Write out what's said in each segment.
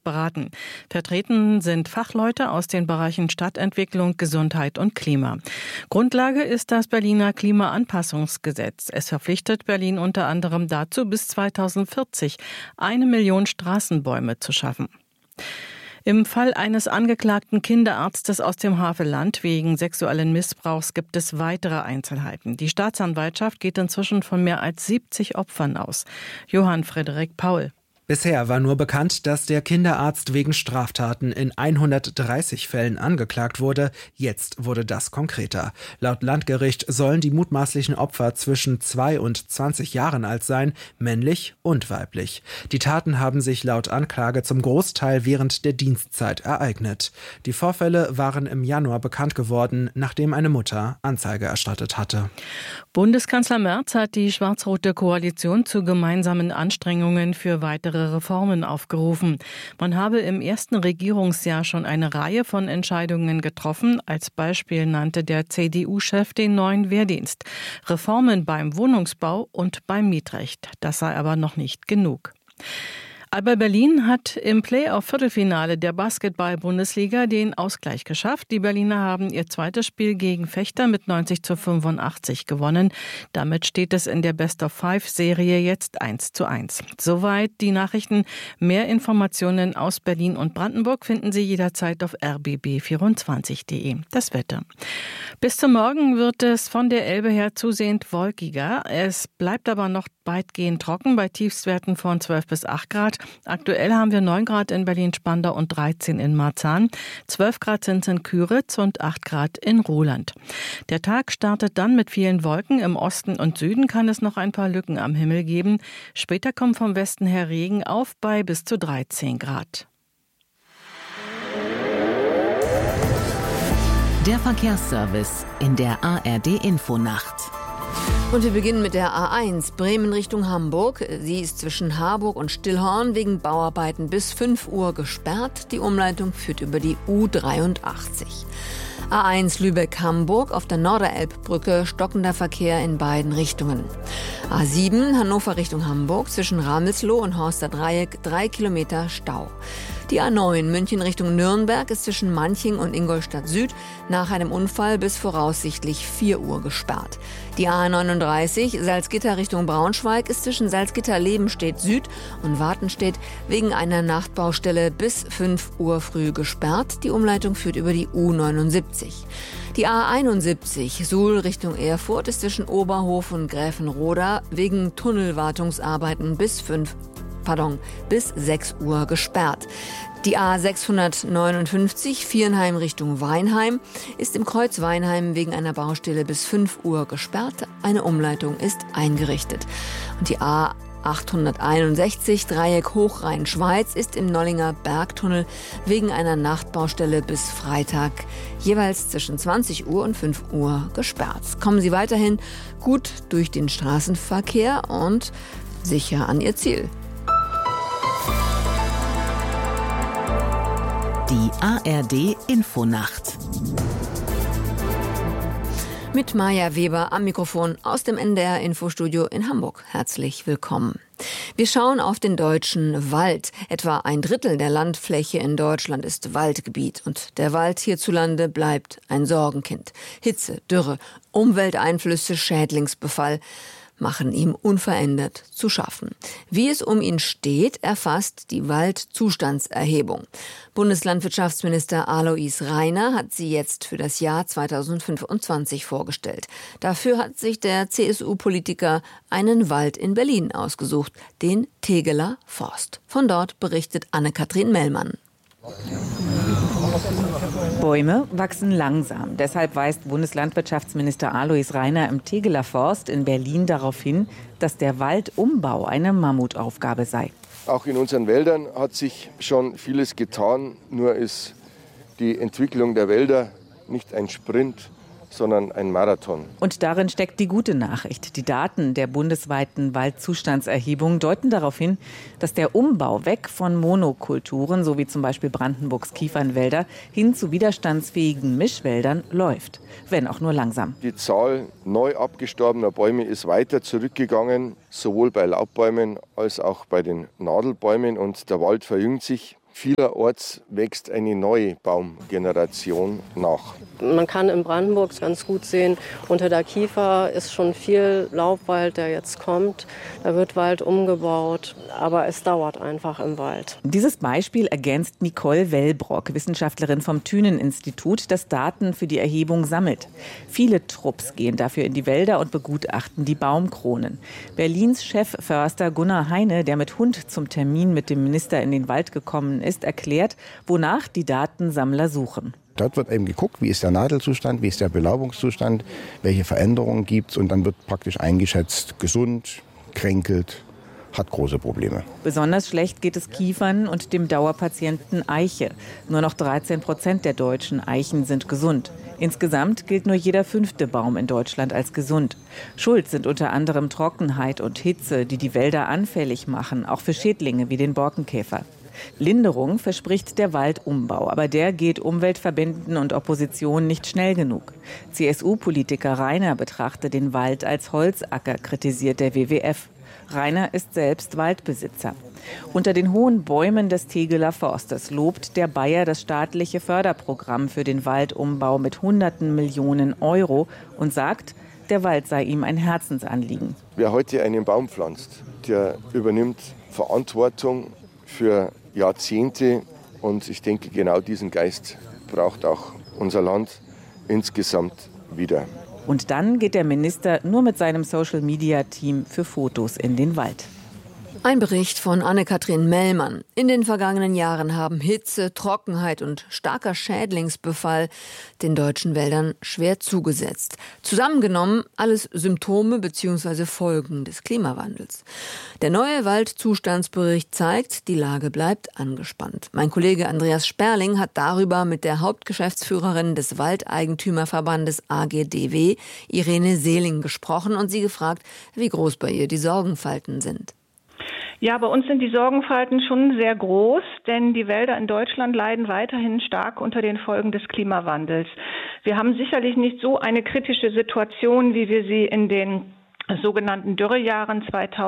beraten. Vertreten sind Fachleute aus den Bereichen Stadtentwicklung, Gesundheit und Klima. Grundlage ist das Berliner Klimaanpassungsgesetz. Es verpflichtet Berlin unter anderem dazu, bis 2040 1 Million Straßenbäume zu schaffen. Im Fall eines angeklagten Kinderarztes aus dem Havelland wegen sexuellen Missbrauchs gibt es weitere Einzelheiten. Die Staatsanwaltschaft geht inzwischen von mehr als 70 Opfern aus. Johann Frederik Paul. Bisher war nur bekannt, dass der Kinderarzt wegen Straftaten in 130 Fällen angeklagt wurde. Jetzt wurde das konkreter. Laut Landgericht sollen die mutmaßlichen Opfer zwischen 2 und 20 Jahren alt sein, männlich und weiblich. Die Taten haben sich laut Anklage zum Großteil während der Dienstzeit ereignet. Die Vorfälle waren im Januar bekannt geworden, nachdem eine Mutter Anzeige erstattet hatte. Bundeskanzler Merz hat die schwarz-rote Koalition zu gemeinsamen Anstrengungen für weitere Reformen aufgerufen. Man habe im ersten Regierungsjahr schon eine Reihe von Entscheidungen getroffen. Als Beispiel nannte der CDU-Chef den neuen Wehrdienst. Reformen beim Wohnungsbau und beim Mietrecht. Das sei aber noch nicht genug. Alba Berlin hat im Playoff-Viertelfinale der Basketball-Bundesliga den Ausgleich geschafft. Die Berliner haben ihr zweites Spiel gegen Vechta mit 90:85 gewonnen. Damit steht es in der Best-of-Five-Serie jetzt 1:1. Soweit die Nachrichten. Mehr Informationen aus Berlin und Brandenburg finden Sie jederzeit auf rbb24.de. Das Wetter. Bis zum Morgen wird es von der Elbe her zusehends wolkiger. Es bleibt aber noch weitgehend trocken bei Tiefstwerten von 12 bis 8 Grad. Aktuell haben wir 9 Grad in Berlin-Spandau und 13 in Marzahn. 12 Grad sind es in Küritz und 8 Grad in Ruhland. Der Tag startet dann mit vielen Wolken. Im Osten und Süden kann es noch ein paar Lücken am Himmel geben. Später kommt vom Westen her Regen auf bei bis zu 13 Grad. Der Verkehrsservice in der ARD-Infonacht. Und wir beginnen mit der A1 Bremen Richtung Hamburg. Sie ist zwischen Harburg und Stillhorn wegen Bauarbeiten bis 5 Uhr gesperrt. Die Umleitung führt über die U83. A1 Lübeck-Hamburg auf der Norderelbbrücke stockender Verkehr in beiden Richtungen. A7 Hannover Richtung Hamburg zwischen Ramelsloh und Horster Dreieck 3 Kilometer Stau. Die A9 München Richtung Nürnberg ist zwischen Manching und Ingolstadt Süd nach einem Unfall bis voraussichtlich 4 Uhr gesperrt. Die A39 Salzgitter Richtung Braunschweig ist zwischen Salzgitter-Lebenstedt Süd und Wartenstedt wegen einer Nachtbaustelle bis 5 Uhr früh gesperrt. Die Umleitung führt über die U79. Die A71 Suhl Richtung Erfurt ist zwischen Oberhof und Gräfenroda wegen Tunnelwartungsarbeiten bis 6 Uhr gesperrt. Die A659 Viernheim Richtung Weinheim ist im Kreuz Weinheim wegen einer Baustelle bis 5 Uhr gesperrt. Eine Umleitung ist eingerichtet. Und die A861 Dreieck Hochrhein-Schweiz ist im Nollinger Bergtunnel wegen einer Nachtbaustelle bis Freitag jeweils zwischen 20 Uhr und 5 Uhr gesperrt. Kommen Sie weiterhin gut durch den Straßenverkehr und sicher an Ihr Ziel. Die ARD-Infonacht. Mit Maja Weber am Mikrofon aus dem NDR-Infostudio in Hamburg. Herzlich willkommen. Wir schauen auf den deutschen Wald. Etwa 1/3 der Landfläche in Deutschland ist Waldgebiet. Und der Wald hierzulande bleibt ein Sorgenkind. Hitze, Dürre, Umwelteinflüsse, Schädlingsbefall machen ihm unverändert zu schaffen. Wie es um ihn steht, erfasst die Waldzustandserhebung. Bundeslandwirtschaftsminister Alois Rainer hat sie jetzt für das Jahr 2025 vorgestellt. Dafür hat sich der CSU-Politiker einen Wald in Berlin ausgesucht, den Tegeler Forst. Von dort berichtet Anne-Kathrin Mellmann. Bäume wachsen langsam. Deshalb weist Bundeslandwirtschaftsminister Alois Rainer im Tegeler Forst in Berlin darauf hin, dass der Waldumbau eine Mammutaufgabe sei. Auch in unseren Wäldern hat sich schon vieles getan. Nur ist die Entwicklung der Wälder nicht ein Sprint, sondern ein Marathon. Und darin steckt die gute Nachricht. Die Daten der bundesweiten Waldzustandserhebung deuten darauf hin, dass der Umbau weg von Monokulturen, so wie zum Beispiel Brandenburgs Kiefernwälder, hin zu widerstandsfähigen Mischwäldern läuft. Wenn auch nur langsam. Die Zahl neu abgestorbener Bäume ist weiter zurückgegangen, sowohl bei Laubbäumen als auch bei den Nadelbäumen. Und der Wald verjüngt sich. Vielerorts wächst eine neue Baumgeneration nach. Man kann in Brandenburg ganz gut sehen, unter der Kiefer ist schon viel Laubwald, der jetzt kommt. Da wird Wald umgebaut, aber es dauert einfach im Wald. Dieses Beispiel ergänzt Nicole Wellbrock, Wissenschaftlerin vom Thünen-Institut, das Daten für die Erhebung sammelt. Viele Trupps gehen dafür in die Wälder und begutachten die Baumkronen. Berlins Chefförster Gunnar Heine, der mit Hund zum Termin mit dem Minister in den Wald gekommen ist, erklärt, wonach die Datensammler suchen. Dort wird eben geguckt, wie ist der Nadelzustand, wie ist der Belaubungszustand, welche Veränderungen gibt es und dann wird praktisch eingeschätzt, gesund, kränkelt, hat große Probleme. Besonders schlecht geht es Kiefern und dem Dauerpatienten Eiche. Nur noch 13% der deutschen Eichen sind gesund. Insgesamt gilt nur jeder 5. Baum in Deutschland als gesund. Schuld sind unter anderem Trockenheit und Hitze, die die Wälder anfällig machen, auch für Schädlinge wie den Borkenkäfer. Linderung verspricht der Waldumbau, aber der geht Umweltverbänden und Opposition nicht schnell genug. CSU-Politiker Rainer betrachte den Wald als Holzacker, kritisiert der WWF. Rainer ist selbst Waldbesitzer. Unter den hohen Bäumen des Tegeler Forstes lobt der Bayer das staatliche Förderprogramm für den Waldumbau mit Hunderten Millionen Euro und sagt, der Wald sei ihm ein Herzensanliegen. Wer heute einen Baum pflanzt, der übernimmt Verantwortung für Jahrzehnte und ich denke, genau diesen Geist braucht auch unser Land insgesamt wieder. Und dann geht der Minister nur mit seinem Social-Media-Team für Fotos in den Wald. Ein Bericht von Anne-Kathrin Mellmann. In den vergangenen Jahren haben Hitze, Trockenheit und starker Schädlingsbefall den deutschen Wäldern schwer zugesetzt. Zusammengenommen alles Symptome bzw. Folgen des Klimawandels. Der neue Waldzustandsbericht zeigt, die Lage bleibt angespannt. Mein Kollege Andreas Sperling hat darüber mit der Hauptgeschäftsführerin des Waldeigentümerverbandes AGDW, Irene Seeling, gesprochen und sie gefragt, wie groß bei ihr die Sorgenfalten sind. Ja, bei uns sind die Sorgenfalten schon sehr groß, denn die Wälder in Deutschland leiden weiterhin stark unter den Folgen des Klimawandels. Wir haben sicherlich nicht so eine kritische Situation, wie wir sie in den sogenannten Dürrejahren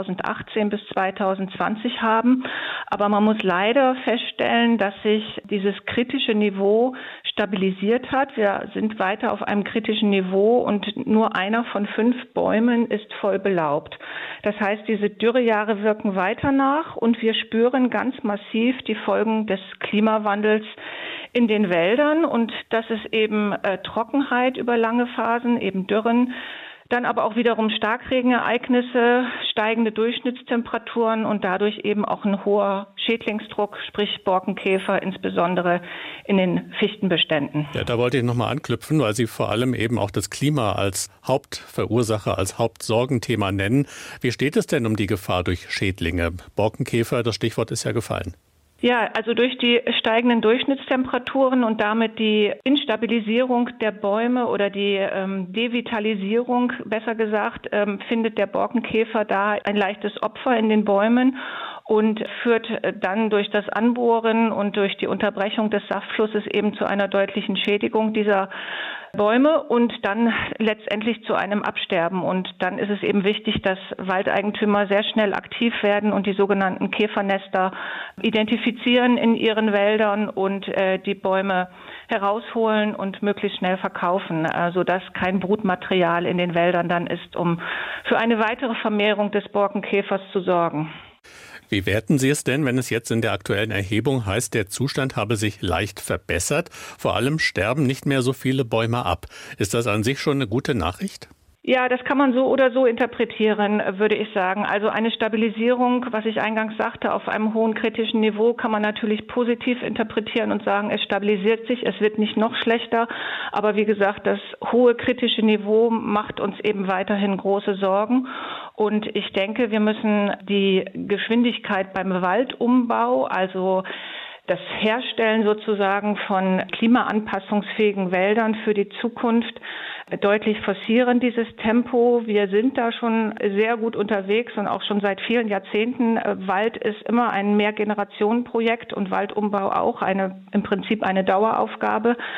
2018 bis 2020 haben. Aber man muss leider feststellen, dass sich dieses kritische Niveau stabilisiert hat. Wir sind weiter auf einem kritischen Niveau und nur einer von 5 Bäumen ist voll belaubt. Das heißt, diese Dürrejahre wirken weiter nach und wir spüren ganz massiv die Folgen des Klimawandels in den Wäldern. Und das ist eben Trockenheit über lange Phasen, eben Dürren, dann aber auch wiederum Starkregenereignisse, steigende Durchschnittstemperaturen und dadurch eben auch ein hoher Schädlingsdruck, sprich Borkenkäfer, insbesondere in den Fichtenbeständen. Ja, da wollte ich nochmal anknüpfen, weil Sie vor allem eben auch das Klima als Hauptverursacher, als Hauptsorgenthema nennen. Wie steht es denn um die Gefahr durch Schädlinge? Borkenkäfer, das Stichwort ist ja gefallen. Ja, also durch die steigenden Durchschnittstemperaturen und damit die Instabilisierung der Bäume oder die Devitalisierung, besser gesagt, findet der Borkenkäfer da ein leichtes Opfer in den Bäumen und führt dann durch das Anbohren und durch die Unterbrechung des Saftflusses eben zu einer deutlichen Schädigung dieser Bäume und dann letztendlich zu einem Absterben. Und dann ist es eben wichtig, dass Waldeigentümer sehr schnell aktiv werden und die sogenannten Käfernester identifizieren in ihren Wäldern und die Bäume herausholen und möglichst schnell verkaufen, sodass kein Brutmaterial in den Wäldern dann ist, um für eine weitere Vermehrung des Borkenkäfers zu sorgen. Wie werten Sie es denn, wenn es jetzt in der aktuellen Erhebung heißt, der Zustand habe sich leicht verbessert? Vor allem sterben nicht mehr so viele Bäume ab. Ist das an sich schon eine gute Nachricht? Ja, das kann man so oder so interpretieren, würde ich sagen. Also eine Stabilisierung, was ich eingangs sagte, auf einem hohen kritischen Niveau kann man natürlich positiv interpretieren und sagen, es stabilisiert sich, es wird nicht noch schlechter. Aber wie gesagt, das hohe kritische Niveau macht uns eben weiterhin große Sorgen. Und ich denke, wir müssen die Geschwindigkeit beim Waldumbau, also das Herstellen sozusagen von klimaanpassungsfähigen Wäldern für die Zukunft deutlich forcieren, dieses Tempo. Wir sind da schon sehr gut unterwegs und auch schon seit vielen Jahrzehnten. Wald ist immer ein Mehrgenerationenprojekt und Waldumbau auch im Prinzip eine Daueraufgabe.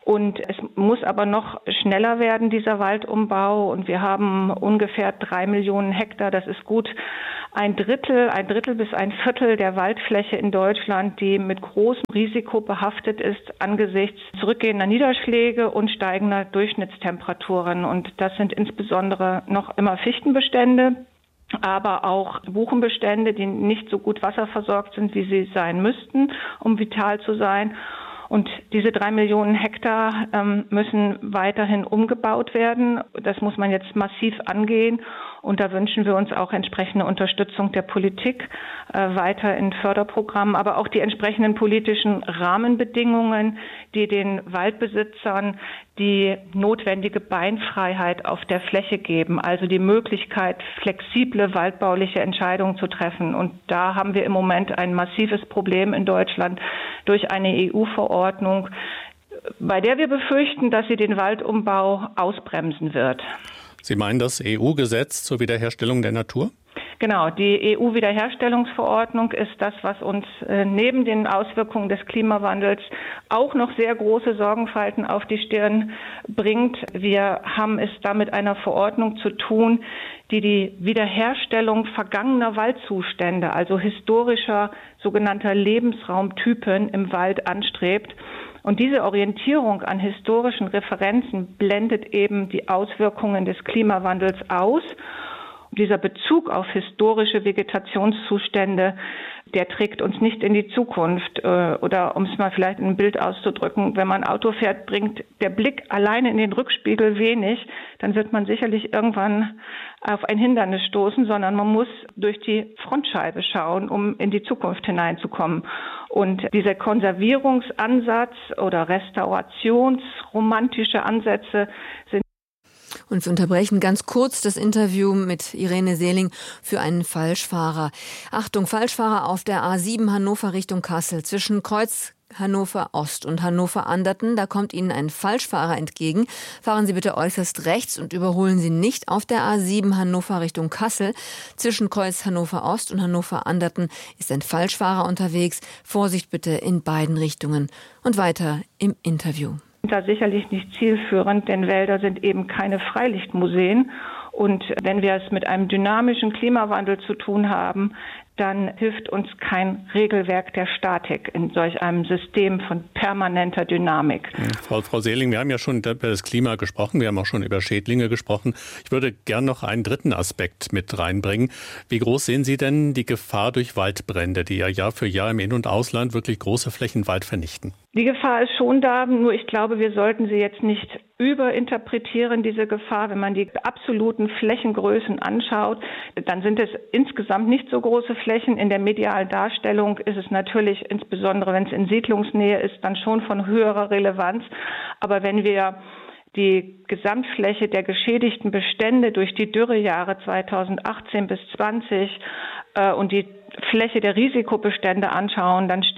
Und es muss aber noch schneller werden, dieser Waldumbau. Und wir haben ungefähr 3 Millionen Hektar. Das ist gut ein Drittel bis ein Viertel der Waldfläche in Deutschland, die mit großem Risiko behaftet ist angesichts zurückgehender Niederschläge und steigender Durchschnittstemperaturen. Und das sind insbesondere noch immer Fichtenbestände, aber auch Buchenbestände, die nicht so gut wasserversorgt sind, wie sie sein müssten, um vital zu sein. Und diese 3 Millionen Hektar müssen weiterhin umgebaut werden. Das muss man jetzt massiv angehen. Und da wünschen wir uns auch entsprechende Unterstützung der Politik, weiter in Förderprogrammen, aber auch die entsprechenden politischen Rahmenbedingungen, die den Waldbesitzern die notwendige Beinfreiheit auf der Fläche geben, also die Möglichkeit, flexible waldbauliche Entscheidungen zu treffen. Und da haben wir im Moment ein massives Problem in Deutschland durch eine EU-Verordnung, bei der wir befürchten, dass sie den Waldumbau ausbremsen wird. Sie meinen das EU-Gesetz zur Wiederherstellung der Natur? Genau, die EU-Wiederherstellungsverordnung ist das, was uns neben den Auswirkungen des Klimawandels auch noch sehr große Sorgenfalten auf die Stirn bringt. Wir haben es da mit einer Verordnung zu tun, die die Wiederherstellung vergangener Waldzustände, also historischer sogenannter Lebensraumtypen im Wald anstrebt. Und diese Orientierung an historischen Referenzen blendet eben die Auswirkungen des Klimawandels aus. Dieser Bezug auf historische Vegetationszustände, der trägt uns nicht in die Zukunft. Oder um es mal vielleicht in ein Bild auszudrücken, wenn man Auto fährt, bringt der Blick alleine in den Rückspiegel wenig. Dann wird man sicherlich irgendwann auf ein Hindernis stoßen, sondern man muss durch die Frontscheibe schauen, um in die Zukunft hineinzukommen. Und dieser Konservierungsansatz oder restaurationsromantische Ansätze sind. Und wir unterbrechen ganz kurz das Interview mit Irene Seeling für einen Falschfahrer. Achtung, Falschfahrer auf der A7 Hannover Richtung Kassel zwischen Kreuz Hannover Ost und Hannover Anderten. Da kommt Ihnen ein Falschfahrer entgegen. Fahren Sie bitte äußerst rechts und überholen Sie nicht auf der A7 Hannover Richtung Kassel. Zwischen Kreuz Hannover Ost und Hannover Anderten ist ein Falschfahrer unterwegs. Vorsicht bitte in beiden Richtungen. Und weiter im Interview. Da sicherlich nicht zielführend, denn Wälder sind eben keine Freilichtmuseen. Und wenn wir es mit einem dynamischen Klimawandel zu tun haben, dann hilft uns kein Regelwerk der Statik in solch einem System von permanenter Dynamik. Frau Seeling, wir haben ja schon über das Klima gesprochen, wir haben auch schon über Schädlinge gesprochen. Ich würde gern noch einen dritten Aspekt mit reinbringen. Wie groß sehen Sie denn die Gefahr durch Waldbrände, die ja Jahr für Jahr im In- und Ausland wirklich große Flächen Wald vernichten? Die Gefahr ist schon da, nur ich glaube, wir sollten sie jetzt nicht überinterpretieren, diese Gefahr. Wenn man die absoluten Flächengrößen anschaut, dann sind es insgesamt nicht so große Flächen. In der medialen Darstellung ist es natürlich, insbesondere wenn es in Siedlungsnähe ist, dann schon von höherer Relevanz. Aber wenn wir die Gesamtfläche der geschädigten Bestände durch die Dürrejahre 2018 bis 20 und die Fläche der Risikobestände anschauen, dann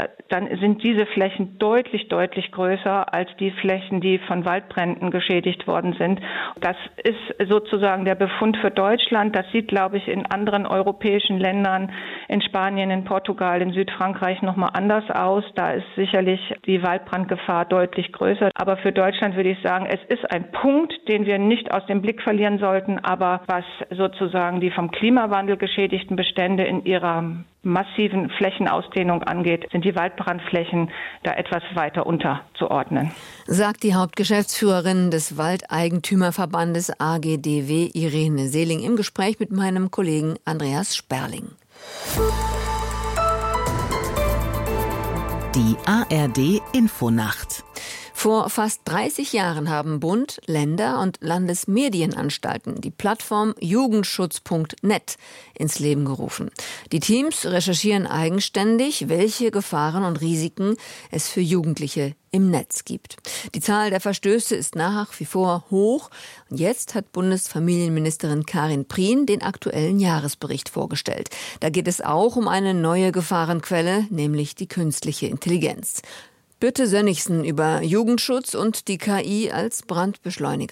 sind diese Flächen deutlich größer als die Flächen, die von Waldbränden geschädigt worden sind. Das ist sozusagen der Befund für Deutschland. Das sieht, glaube ich, in anderen europäischen Ländern, in Spanien, in Portugal, in Südfrankreich nochmal anders aus. Da ist sicherlich die Waldbrandgefahr deutlich größer. Aber für Deutschland würde ich sagen, es ist ein Punkt, den wir nicht aus dem Blick verlieren sollten. Aber was sozusagen die vom Klimawandel geschädigten Bestände in ihrer massiven Flächenausdehnung angeht, sind die Waldbrandflächen da etwas weiter unterzuordnen. Sagt die Hauptgeschäftsführerin des Waldeigentümerverbandes AGDW Irene Seeling im Gespräch mit meinem Kollegen Andreas Sperling. Die ARD Infonacht. Vor fast 30 Jahren haben Bund, Länder und Landesmedienanstalten die Plattform Jugendschutz.net ins Leben gerufen. Die Teams recherchieren eigenständig, welche Gefahren und Risiken es für Jugendliche im Netz gibt. Die Zahl der Verstöße ist nach wie vor hoch. Und jetzt hat Bundesfamilienministerin Karin Prien den aktuellen Jahresbericht vorgestellt. Da geht es auch um eine neue Gefahrenquelle, nämlich die künstliche Intelligenz. Birte Sönnigsen über Jugendschutz und die KI als Brandbeschleuniger.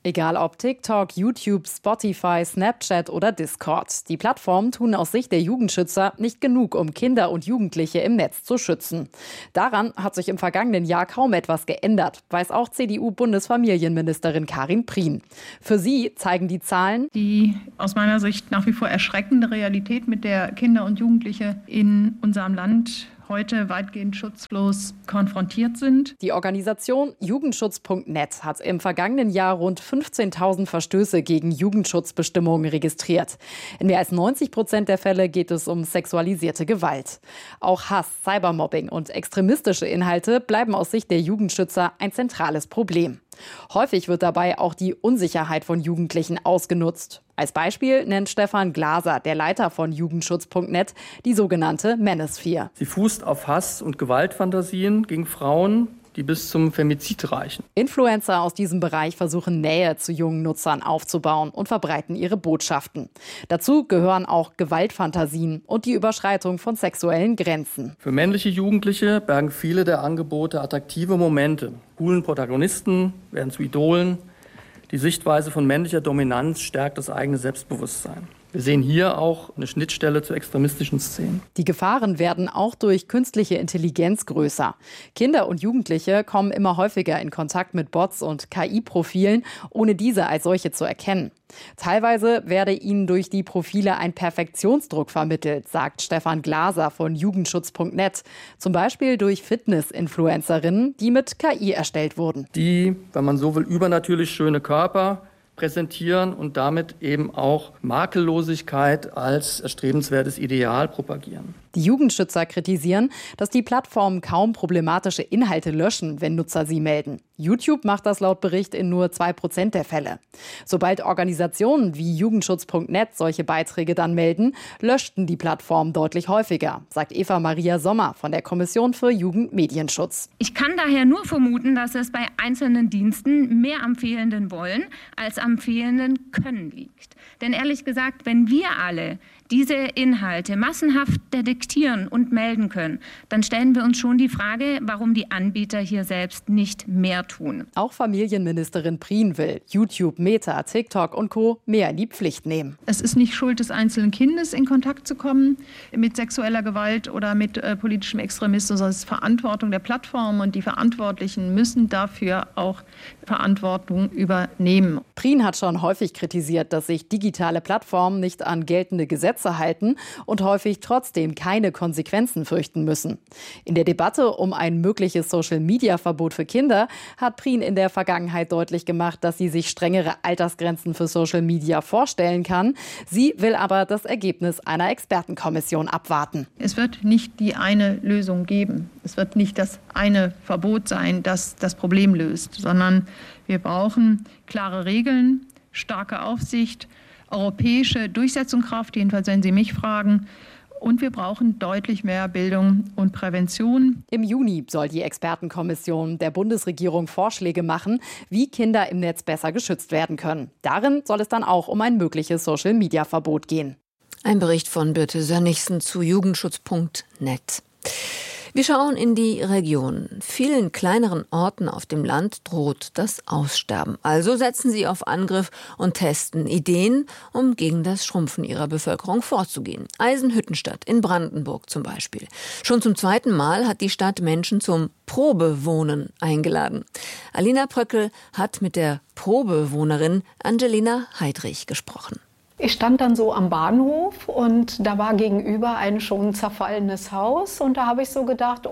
Egal ob TikTok, YouTube, Spotify, Snapchat oder Discord. Die Plattformen tun aus Sicht der Jugendschützer nicht genug, um Kinder und Jugendliche im Netz zu schützen. Daran hat sich im vergangenen Jahr kaum etwas geändert, weiß auch CDU-Bundesfamilienministerin Karin Prien. Für sie zeigen die Zahlen die aus meiner Sicht nach wie vor erschreckende Realität, mit der Kinder und Jugendliche in unserem Land heute weitgehend schutzlos konfrontiert sind. Die Organisation Jugendschutz.net hat im vergangenen Jahr rund 15.000 Verstöße gegen Jugendschutzbestimmungen registriert. In mehr als 90% der Fälle geht es um sexualisierte Gewalt. Auch Hass, Cybermobbing und extremistische Inhalte bleiben aus Sicht der Jugendschützer ein zentrales Problem. Häufig wird dabei auch die Unsicherheit von Jugendlichen ausgenutzt. Als Beispiel nennt Stefan Glaser, der Leiter von Jugendschutz.net, die sogenannte Manosphere. Sie fußt auf Hass- und Gewaltfantasien gegen Frauen, die bis zum Femizid reichen. Influencer aus diesem Bereich versuchen Nähe zu jungen Nutzern aufzubauen und verbreiten ihre Botschaften. Dazu gehören auch Gewaltfantasien und die Überschreitung von sexuellen Grenzen. Für männliche Jugendliche bergen viele der Angebote attraktive Momente. Coolen Protagonisten werden zu Idolen. Die Sichtweise von männlicher Dominanz stärkt das eigene Selbstbewusstsein. Wir sehen hier auch eine Schnittstelle zu extremistischen Szenen. Die Gefahren werden auch durch künstliche Intelligenz größer. Kinder und Jugendliche kommen immer häufiger in Kontakt mit Bots und KI-Profilen, ohne diese als solche zu erkennen. Teilweise werde ihnen durch die Profile ein Perfektionsdruck vermittelt, sagt Stefan Glaser von Jugendschutz.net. Zum Beispiel durch Fitness-Influencerinnen, die mit KI erstellt wurden. Die, wenn man so will, übernatürlich schöne Körper präsentieren und damit eben auch Makellosigkeit als erstrebenswertes Ideal propagieren. Die Jugendschützer kritisieren, dass die Plattformen kaum problematische Inhalte löschen, wenn Nutzer sie melden. YouTube macht das laut Bericht in nur 2% der Fälle. Sobald Organisationen wie Jugendschutz.net solche Beiträge dann melden, löschten die Plattformen deutlich häufiger, sagt Eva Maria Sommer von der Kommission für Jugendmedienschutz. Ich kann daher nur vermuten, dass es bei einzelnen Diensten mehr am fehlenden Wollen als am fehlenden Können liegt. Denn ehrlich gesagt, wenn wir alle diese Inhalte massenhaft detektieren und melden können, dann stellen wir uns schon die Frage, warum die Anbieter hier selbst nicht mehr tun. Auch Familienministerin Prien will YouTube, Meta, TikTok und Co. mehr in die Pflicht nehmen. Es ist nicht Schuld des einzelnen Kindes, in Kontakt zu kommen mit sexueller Gewalt oder mit politischem Extremismus, sondern es ist Verantwortung der Plattformen und die Verantwortlichen müssen dafür auch Verantwortung übernehmen. Prien hat schon häufig kritisiert, dass sich digitale Plattformen nicht an geltende Gesetze halten und häufig trotzdem keine Konsequenzen fürchten müssen. In der Debatte um ein mögliches Social-Media-Verbot für Kinder hat Prien in der Vergangenheit deutlich gemacht, dass sie sich strengere Altersgrenzen für Social Media vorstellen kann. Sie will aber das Ergebnis einer Expertenkommission abwarten. Es wird nicht die eine Lösung geben. Es wird nicht das eine Verbot sein, das das Problem löst, sondern wir brauchen klare Regeln, starke Aufsicht, europäische Durchsetzungskraft, jedenfalls wenn Sie mich fragen. Und wir brauchen deutlich mehr Bildung und Prävention. Im Juni soll die Expertenkommission der Bundesregierung Vorschläge machen, wie Kinder im Netz besser geschützt werden können. Darin soll es dann auch um ein mögliches Social-Media-Verbot gehen. Ein Bericht von Birte Sönnigsen zu Jugendschutz.net. Wir schauen in die Region. Vielen kleineren Orten auf dem Land droht das Aussterben. Also setzen sie auf Angriff und testen Ideen, um gegen das Schrumpfen ihrer Bevölkerung vorzugehen. Eisenhüttenstadt in Brandenburg zum Beispiel. Schon zum 2. Mal hat die Stadt Menschen zum Probewohnen eingeladen. Alina Pröckel hat mit der Probewohnerin Angelina Heidrich gesprochen. Ich stand dann so am Bahnhof und da war gegenüber ein schon zerfallenes Haus und da habe ich so gedacht,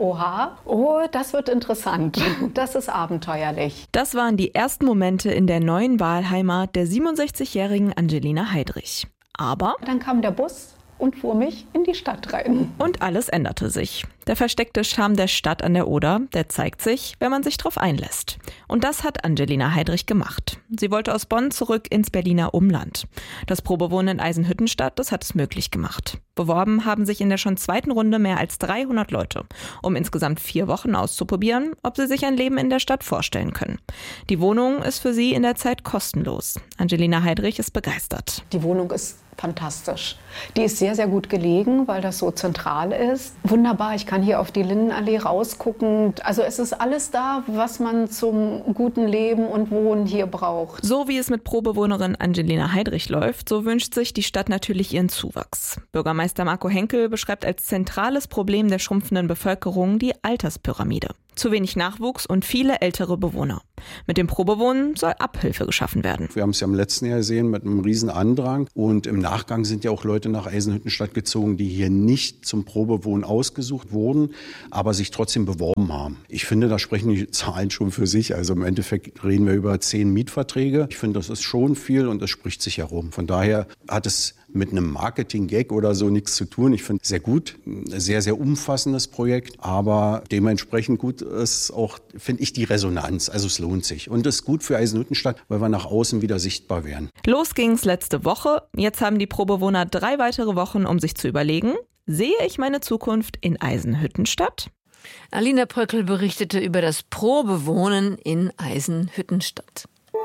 das wird interessant, das ist abenteuerlich. Das waren die ersten Momente in der neuen Wahlheimat der 67-jährigen Angelina Heidrich. Aber dann kam der Bus und fuhr mich in die Stadt rein. Und alles änderte sich. Der versteckte Charme der Stadt an der Oder, der zeigt sich, wenn man sich drauf einlässt. Und das hat Angelina Heidrich gemacht. Sie wollte aus Bonn zurück ins Berliner Umland. Das Probewohnen in Eisenhüttenstadt, das hat es möglich gemacht. Beworben haben sich in der schon 2. Runde mehr als 300 Leute, um insgesamt 4 Wochen auszuprobieren, ob sie sich ein Leben in der Stadt vorstellen können. Die Wohnung ist für sie in der Zeit kostenlos. Angelina Heidrich ist begeistert. Die Wohnung ist fantastisch. Die ist sehr, sehr gut gelegen, weil das so zentral ist. Wunderbar, ich kann hier auf die Linnenallee rausgucken. Also es ist alles da, was man zum guten Leben und Wohnen hier braucht. So wie es mit Pro-Bewohnerin Angelina Heidrich läuft, so wünscht sich die Stadt natürlich ihren Zuwachs. Bürgermeister Marco Henkel beschreibt als zentrales Problem der schrumpfenden Bevölkerung die Alterspyramide. Zu wenig Nachwuchs und viele ältere Bewohner. Mit dem Probewohnen soll Abhilfe geschaffen werden. Wir haben es ja im letzten Jahr gesehen mit einem riesen Andrang. Und im Nachgang sind ja auch Leute nach Eisenhüttenstadt gezogen, die hier nicht zum Probewohnen ausgesucht wurden, aber sich trotzdem beworben haben. Ich finde, da sprechen die Zahlen schon für sich. Also im Endeffekt reden wir über 10 Mietverträge. Ich finde, das ist schon viel und das spricht sich herum. Von daher hat es mit einem Marketing-Gag oder so nichts zu tun. Ich finde es sehr gut, ein sehr, sehr umfassendes Projekt, aber dementsprechend gut ist auch, finde ich, die Resonanz. Also es lohnt sich und es ist gut für Eisenhüttenstadt, weil wir nach außen wieder sichtbar werden. Los ging's letzte Woche. Jetzt haben die Probewohner 3 weitere Wochen, um sich zu überlegen, sehe ich meine Zukunft in Eisenhüttenstadt? Alina Bröckel berichtete über das Probewohnen in Eisenhüttenstadt.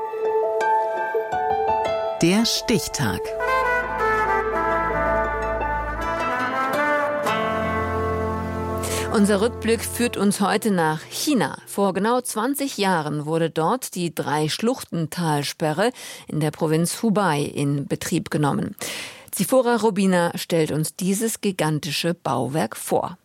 Der Stichtag. Unser Rückblick führt uns heute nach China. Vor genau 20 Jahren wurde dort die 3-Schluchten-Talsperre in der Provinz Hubei in Betrieb genommen. Zifora Robina stellt uns dieses gigantische Bauwerk vor.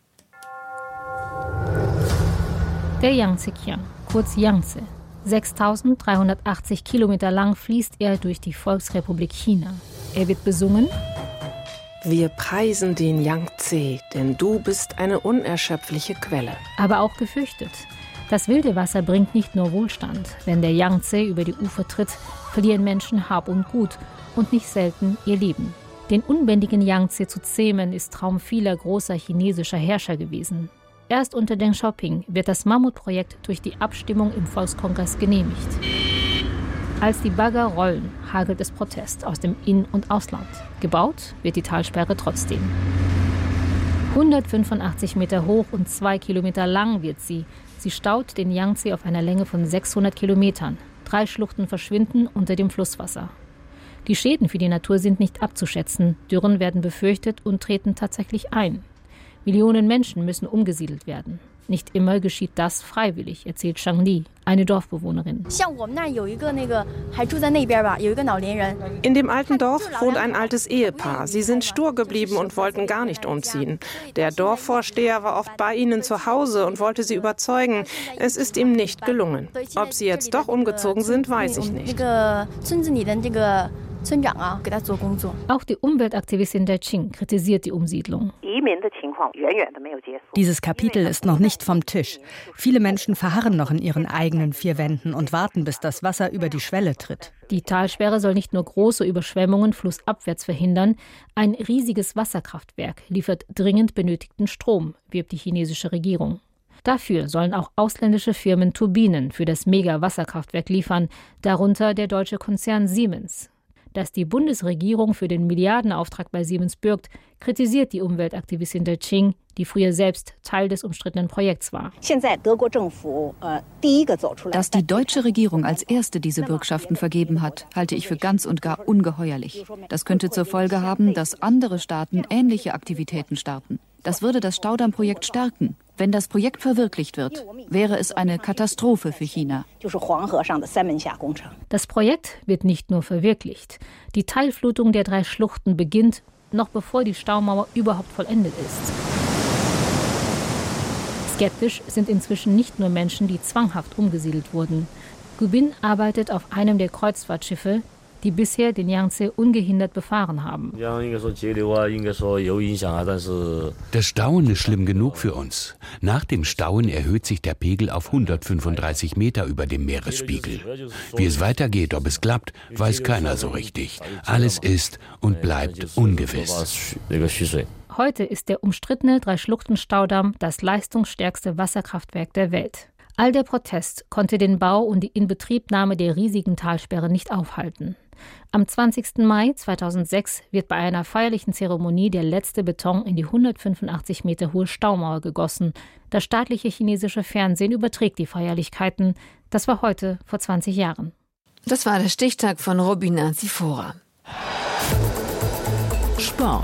Der Yangtze-Kiang, kurz Yangtze. 6.380 Kilometer lang fließt er durch die Volksrepublik China. Er wird besungen: Wir preisen den Yangtze, denn du bist eine unerschöpfliche Quelle. Aber auch gefürchtet. Das wilde Wasser bringt nicht nur Wohlstand. Wenn der Yangtze über die Ufer tritt, verlieren Menschen Hab und Gut und nicht selten ihr Leben. Den unbändigen Yangtze zu zähmen, ist Traum vieler großer chinesischer Herrscher gewesen. Erst unter Deng Xiaoping wird das Mammutprojekt durch die Abstimmung im Volkskongress genehmigt. Als die Bagger rollen, hagelt es Protest aus dem In- und Ausland. Gebaut wird die Talsperre trotzdem. 185 Meter hoch und 2 Kilometer lang wird sie. Sie staut den Yangtze auf einer Länge von 600 Kilometern. 3 Schluchten verschwinden unter dem Flusswasser. Die Schäden für die Natur sind nicht abzuschätzen. Dürren werden befürchtet und treten tatsächlich ein. Millionen Menschen müssen umgesiedelt werden. Nicht immer geschieht das freiwillig, erzählt Shang Li, eine Dorfbewohnerin. In dem alten Dorf wohnt ein altes Ehepaar. Sie sind stur geblieben und wollten gar nicht umziehen. Der Dorfvorsteher war oft bei ihnen zu Hause und wollte sie überzeugen. Es ist ihm nicht gelungen. Ob sie jetzt doch umgezogen sind, weiß ich nicht. Auch die Umweltaktivistin Dai Qing kritisiert die Umsiedlung. Dieses Kapitel ist noch nicht vom Tisch. Viele Menschen verharren noch in ihren eigenen 4 Wänden und warten, bis das Wasser über die Schwelle tritt. Die Talsperre soll nicht nur große Überschwemmungen flussabwärts verhindern, ein riesiges Wasserkraftwerk liefert dringend benötigten Strom, wirbt die chinesische Regierung. Dafür sollen auch ausländische Firmen Turbinen für das Mega-Wasserkraftwerk liefern, darunter der deutsche Konzern Siemens. Dass die Bundesregierung für den Milliardenauftrag bei Siemens bürgt, kritisiert die Umweltaktivistin Dai Qing, die früher selbst Teil des umstrittenen Projekts war. Dass die deutsche Regierung als erste diese Bürgschaften vergeben hat, halte ich für ganz und gar ungeheuerlich. Das könnte zur Folge haben, dass andere Staaten ähnliche Aktivitäten starten. Das würde das Staudammprojekt stärken. Wenn das Projekt verwirklicht wird, wäre es eine Katastrophe für China. Das Projekt wird nicht nur verwirklicht. Die Teilflutung der 3 Schluchten beginnt, noch bevor die Staumauer überhaupt vollendet ist. Skeptisch sind inzwischen nicht nur Menschen, die zwanghaft umgesiedelt wurden. Gubin arbeitet auf einem der Kreuzfahrtschiffe, die bisher den Yangtze ungehindert befahren haben. Das Stauen ist schlimm genug für uns. Nach dem Stauen erhöht sich der Pegel auf 135 Meter über dem Meeresspiegel. Wie es weitergeht, ob es klappt, weiß keiner so richtig. Alles ist und bleibt ungewiss. Heute ist der umstrittene 3-Schluchten-Staudamm das leistungsstärkste Wasserkraftwerk der Welt. All der Protest konnte den Bau und die Inbetriebnahme der riesigen Talsperre nicht aufhalten. Am 20. Mai 2006 wird bei einer feierlichen Zeremonie der letzte Beton in die 185 Meter hohe Staumauer gegossen. Das staatliche chinesische Fernsehen überträgt die Feierlichkeiten. Das war heute vor 20 Jahren. Das war der Stichtag von Robina Zifora. Sport.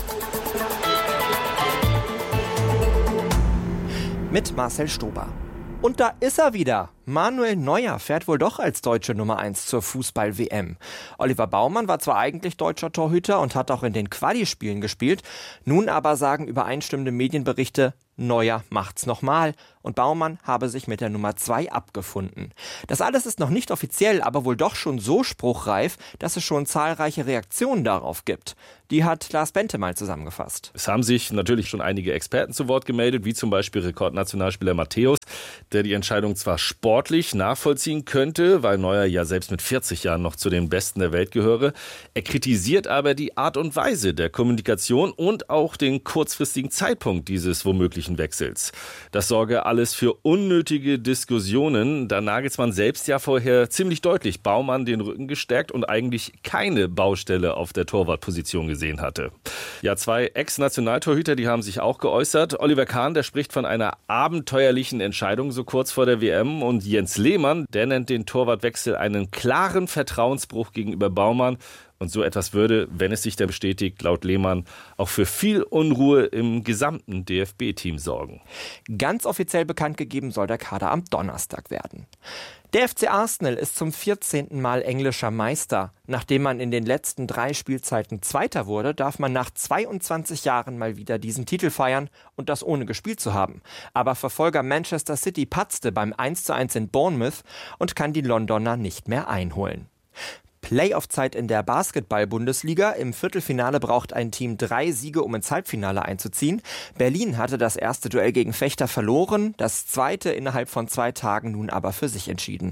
Mit Marcel Stober. Und da ist er wieder. Manuel Neuer fährt wohl doch als deutsche Nummer 1 zur Fußball-WM. Oliver Baumann war zwar eigentlich deutscher Torhüter und hat auch in den Quali-Spielen gespielt. Nun aber sagen übereinstimmende Medienberichte, Neuer macht's nochmal und Baumann habe sich mit der Nummer 2 abgefunden. Das alles ist noch nicht offiziell, aber wohl doch schon so spruchreif, dass es schon zahlreiche Reaktionen darauf gibt. Die hat Lars Bente mal zusammengefasst. Es haben sich natürlich schon einige Experten zu Wort gemeldet, wie zum Beispiel Rekordnationalspieler Matthäus, der die Entscheidung zwar sportlich nachvollziehen könnte, weil Neuer ja selbst mit 40 Jahren noch zu den Besten der Welt gehöre. Er kritisiert aber die Art und Weise der Kommunikation und auch den kurzfristigen Zeitpunkt dieses womöglichen Wechsels. Das sorge alles für unnötige Diskussionen, da Nagelsmann selbst ja vorher ziemlich deutlich Baumann den Rücken gestärkt und eigentlich keine Baustelle auf der Torwartposition gesehen hatte. Ja, 2 Ex-Nationaltorhüter, die haben sich auch geäußert. Oliver Kahn, der spricht von einer abenteuerlichen Entscheidung so kurz vor der WM und Jens Lehmann, der nennt den Torwartwechsel einen klaren Vertrauensbruch gegenüber Baumann. Und so etwas würde, wenn es sich dann bestätigt, laut Lehmann auch für viel Unruhe im gesamten DFB-Team sorgen. Ganz offiziell bekannt gegeben soll der Kader am Donnerstag werden. Der FC Arsenal ist zum 14. Mal englischer Meister. Nachdem man in den letzten 3 Spielzeiten Zweiter wurde, darf man nach 22 Jahren mal wieder diesen Titel feiern und das ohne gespielt zu haben. Aber Verfolger Manchester City patzte beim 1:1 in Bournemouth und kann die Londoner nicht mehr einholen. Playoff-Zeit in der Basketball-Bundesliga. Im Viertelfinale braucht ein Team 3 Siege, um ins Halbfinale einzuziehen. Berlin hatte das erste Duell gegen Vechta verloren, das zweite innerhalb von 2 Tagen nun aber für sich entschieden.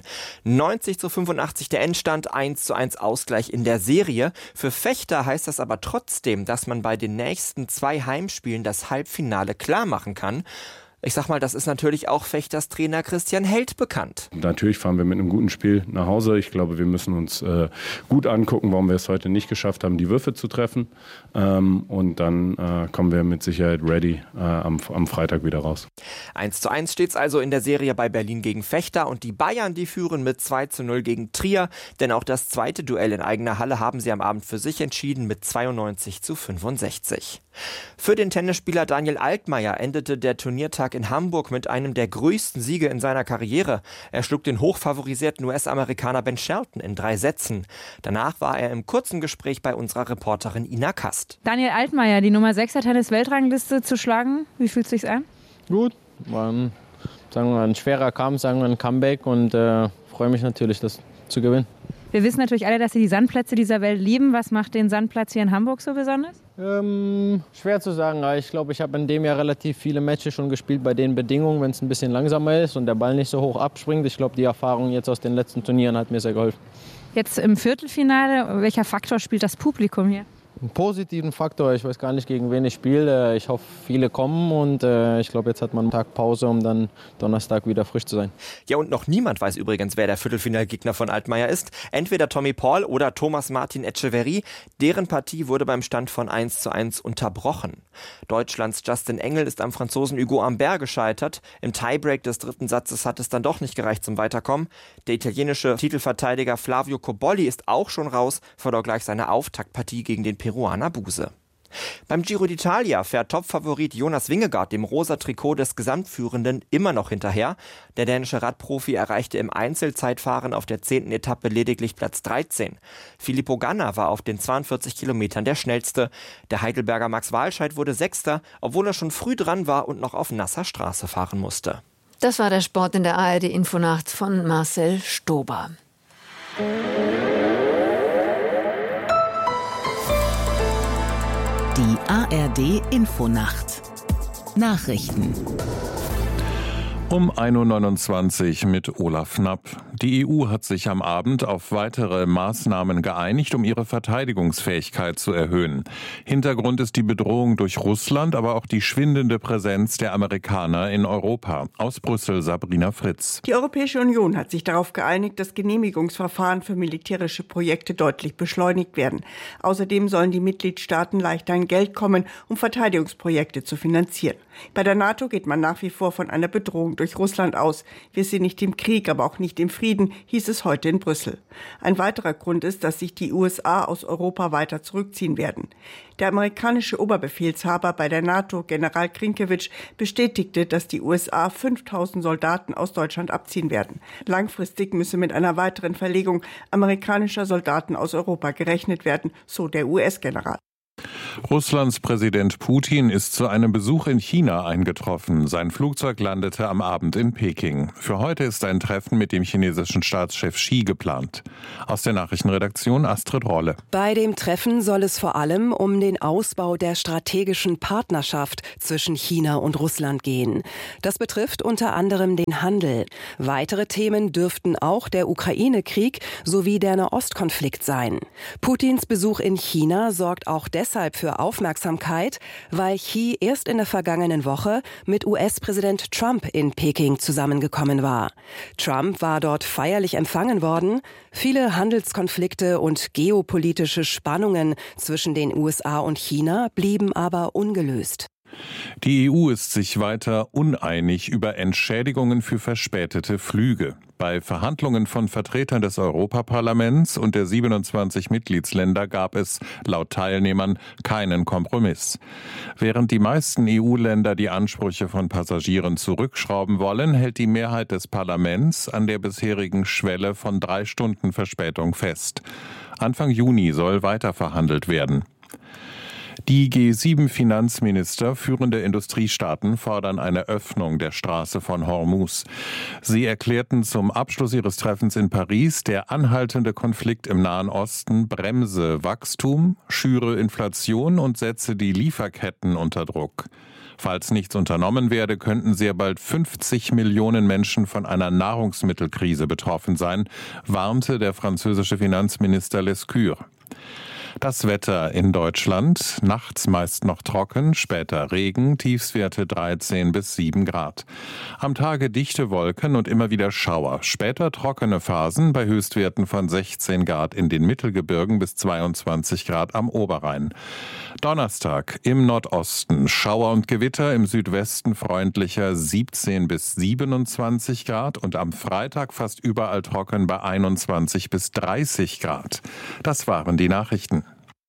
90:85 der Endstand, 1:1 Ausgleich in der Serie. Für Vechta heißt das aber trotzdem, dass man bei den nächsten 2 Heimspielen das Halbfinale klar machen kann. Ich sag mal, das ist natürlich auch Fechters Trainer Christian Held bekannt. Natürlich fahren wir mit einem guten Spiel nach Hause. Ich glaube, wir müssen uns gut angucken, warum wir es heute nicht geschafft haben, die Würfe zu treffen. Und dann kommen wir mit Sicherheit ready am Freitag wieder raus. 1:1 steht's also in der Serie bei Berlin gegen Vechta und die Bayern, die führen mit 2:0 gegen Trier. Denn auch das zweite Duell in eigener Halle haben sie am Abend für sich entschieden mit 92:65. Für den Tennisspieler Daniel Altmaier endete der Turniertag in Hamburg mit einem der größten Siege in seiner Karriere. Er schlug den hochfavorisierten US-Amerikaner Ben Shelton in 3 Sätzen. Danach war er im kurzen Gespräch bei unserer Reporterin Ina Kast. Daniel Altmaier, die Nummer 6 der Tennis-Weltrangliste zu schlagen, wie fühlt es sich an? Gut, war ein schwerer Kampf, ein Comeback und freue mich natürlich, das zu gewinnen. Wir wissen natürlich alle, dass Sie die Sandplätze dieser Welt lieben. Was macht den Sandplatz hier in Hamburg so besonders? Schwer zu sagen. Ich glaube, ich habe in dem Jahr relativ viele Matches schon gespielt bei den Bedingungen, wenn es ein bisschen langsamer ist und der Ball nicht so hoch abspringt. Ich glaube, die Erfahrung jetzt aus den letzten Turnieren hat mir sehr geholfen. Jetzt im Viertelfinale, welcher Faktor spielt das Publikum hier? Einen positiven Faktor. Ich weiß gar nicht, gegen wen ich spiele. Ich hoffe, viele kommen und ich glaube, jetzt hat man einen Tag Pause, um dann Donnerstag wieder frisch zu sein. Ja, und noch niemand weiß übrigens, wer der Viertelfinalgegner von Altmaier ist. Entweder Tommy Paul oder Thomas Martin Etcheverry. Deren Partie wurde beim Stand von 1:1 unterbrochen. Deutschlands Justin Engel ist am Franzosen Hugo Humbert gescheitert. Im Tiebreak des 3. Satzes hat es dann doch nicht gereicht zum Weiterkommen. Der italienische Titelverteidiger Flavio Cobolli ist auch schon raus, verlor gleich seine Auftaktpartie gegen den Peruaner Buse. Beim Giro d'Italia fährt Topfavorit Jonas Vingegaard dem rosa Trikot des Gesamtführenden immer noch hinterher. Der dänische Radprofi erreichte im Einzelzeitfahren auf der 10. Etappe lediglich Platz 13. Filippo Ganna war auf den 42 Kilometern der schnellste. Der Heidelberger Max Walscheid wurde 6., obwohl er schon früh dran war und noch auf nasser Straße fahren musste. Das war der Sport in der ARD-Infonacht von Marcel Stober. Die ARD-Infonacht. Nachrichten. Um 1:29 Uhr mit Olaf Knapp. Die EU hat sich am Abend auf weitere Maßnahmen geeinigt, um ihre Verteidigungsfähigkeit zu erhöhen. Hintergrund ist die Bedrohung durch Russland, aber auch die schwindende Präsenz der Amerikaner in Europa. Aus Brüssel Sabrina Fritz. Die Europäische Union hat sich darauf geeinigt, dass Genehmigungsverfahren für militärische Projekte deutlich beschleunigt werden. Außerdem sollen die Mitgliedstaaten leichter an Geld kommen, um Verteidigungsprojekte zu finanzieren. Bei der NATO geht man nach wie vor von einer Bedrohung durch Russland aus. Wir sind nicht im Krieg, aber auch nicht im Frieden, hieß es heute in Brüssel. Ein weiterer Grund ist, dass sich die USA aus Europa weiter zurückziehen werden. Der amerikanische Oberbefehlshaber bei der NATO, General Krinkewitsch, bestätigte, dass die USA 5.000 Soldaten aus Deutschland abziehen werden. Langfristig müsse mit einer weiteren Verlegung amerikanischer Soldaten aus Europa gerechnet werden, so der US-General. Russlands Präsident Putin ist zu einem Besuch in China eingetroffen. Sein Flugzeug landete am Abend in Peking. Für heute ist ein Treffen mit dem chinesischen Staatschef Xi geplant. Aus der Nachrichtenredaktion Astrid Rolle. Bei dem Treffen soll es vor allem um den Ausbau der strategischen Partnerschaft zwischen China und Russland gehen. Das betrifft unter anderem den Handel. Weitere Themen dürften auch der Ukraine-Krieg sowie der Nahostkonflikt sein. Putins Besuch in China sorgt auch deshalb für Aufmerksamkeit, weil Xi erst in der vergangenen Woche mit US-Präsident Trump in Peking zusammengekommen war. Trump war dort feierlich empfangen worden. Viele Handelskonflikte und geopolitische Spannungen zwischen den USA und China blieben aber ungelöst. Die EU ist sich weiter uneinig über Entschädigungen für verspätete Flüge. Bei Verhandlungen von Vertretern des Europaparlaments und der 27 Mitgliedsländer gab es, laut Teilnehmern, keinen Kompromiss. Während die meisten EU-Länder die Ansprüche von Passagieren zurückschrauben wollen, hält die Mehrheit des Parlaments an der bisherigen Schwelle von 3 Stunden Verspätung fest. Anfang Juni soll weiter verhandelt werden. Die G7-Finanzminister führender Industriestaaten fordern eine Öffnung der Straße von Hormuz. Sie erklärten zum Abschluss ihres Treffens in Paris, der anhaltende Konflikt im Nahen Osten bremse Wachstum, schüre Inflation und setze die Lieferketten unter Druck. Falls nichts unternommen werde, könnten sehr bald 50 Millionen Menschen von einer Nahrungsmittelkrise betroffen sein, warnte der französische Finanzminister Lescure. Das Wetter in Deutschland, nachts meist noch trocken, später Regen, Tiefstwerte 13 bis 7 Grad. Am Tage dichte Wolken und immer wieder Schauer, später trockene Phasen bei Höchstwerten von 16 Grad in den Mittelgebirgen bis 22 Grad am Oberrhein. Donnerstag im Nordosten Schauer und Gewitter, im Südwesten freundlicher 17 bis 27 Grad und am Freitag fast überall trocken bei 21 bis 30 Grad. Das waren die Nachrichten.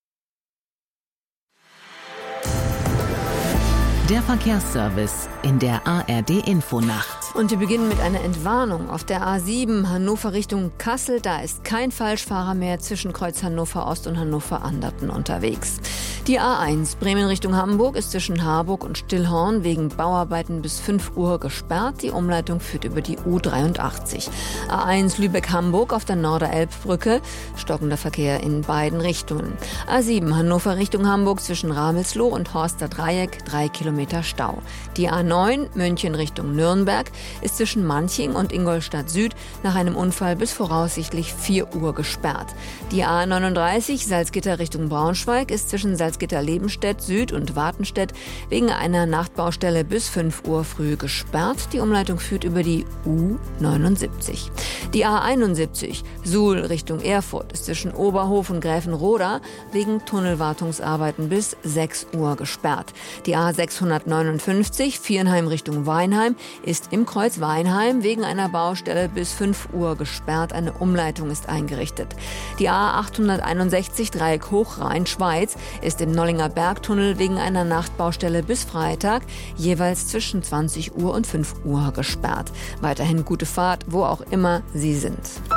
Der Verkehrsservice in der ARD-Infonacht. Und wir beginnen mit einer Entwarnung. Auf der A7 Hannover Richtung Kassel, da ist kein Falschfahrer mehr zwischen Kreuz Hannover Ost und Hannover Anderten unterwegs. Die A1 Bremen Richtung Hamburg ist zwischen Harburg und Stillhorn wegen Bauarbeiten bis 5 Uhr gesperrt. Die Umleitung führt über die U83. A1 Lübeck-Hamburg auf der Norderelbbrücke, stockender Verkehr in beiden Richtungen. A7 Hannover Richtung Hamburg zwischen Ramelsloh und Horster Dreieck, 3 Kilometer Stau. Die A9 München Richtung Nürnberg ist zwischen Manching und Ingolstadt Süd nach einem Unfall bis voraussichtlich 4 Uhr gesperrt. Die A39 Salzgitter Richtung Braunschweig ist zwischen Salzgitter-Lebenstedt Süd und Wartenstedt wegen einer Nachtbaustelle bis 5 Uhr früh gesperrt. Die Umleitung führt über die U79. Die A71 Suhl Richtung Erfurt ist zwischen Oberhof und Gräfenroda wegen Tunnelwartungsarbeiten bis 6 Uhr gesperrt. Die A659 Viernheim Richtung Weinheim ist im Kreuz Weinheim wegen einer Baustelle bis 5 Uhr gesperrt. Eine Umleitung ist eingerichtet. Die A861 Dreieck Hochrhein-Schweiz ist im Nollinger Bergtunnel wegen einer Nachtbaustelle bis Freitag jeweils zwischen 20 Uhr und 5 Uhr gesperrt. Weiterhin gute Fahrt, wo auch immer Sie sind.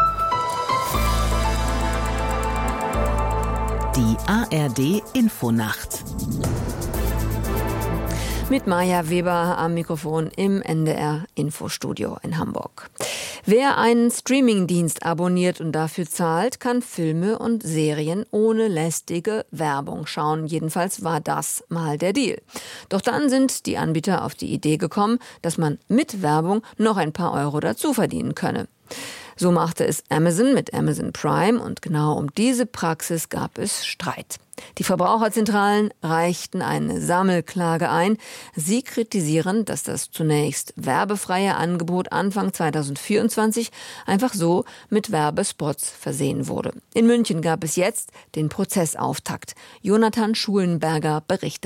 Die ARD-Infonacht. Mit Maja Weber am Mikrofon im NDR-Infostudio in Hamburg. Wer einen Streamingdienst abonniert und dafür zahlt, kann Filme und Serien ohne lästige Werbung schauen. Jedenfalls war das mal der Deal. Doch dann sind die Anbieter auf die Idee gekommen, dass man mit Werbung noch ein paar Euro dazu verdienen könne. So machte es Amazon mit Amazon Prime und genau um diese Praxis gab es Streit. Die Verbraucherzentralen reichten eine Sammelklage ein. Sie kritisieren, dass das zunächst werbefreie Angebot Anfang 2024 einfach so mit Werbespots versehen wurde. In München gab es jetzt den Prozessauftakt. Jonathan Schulenberger berichtet.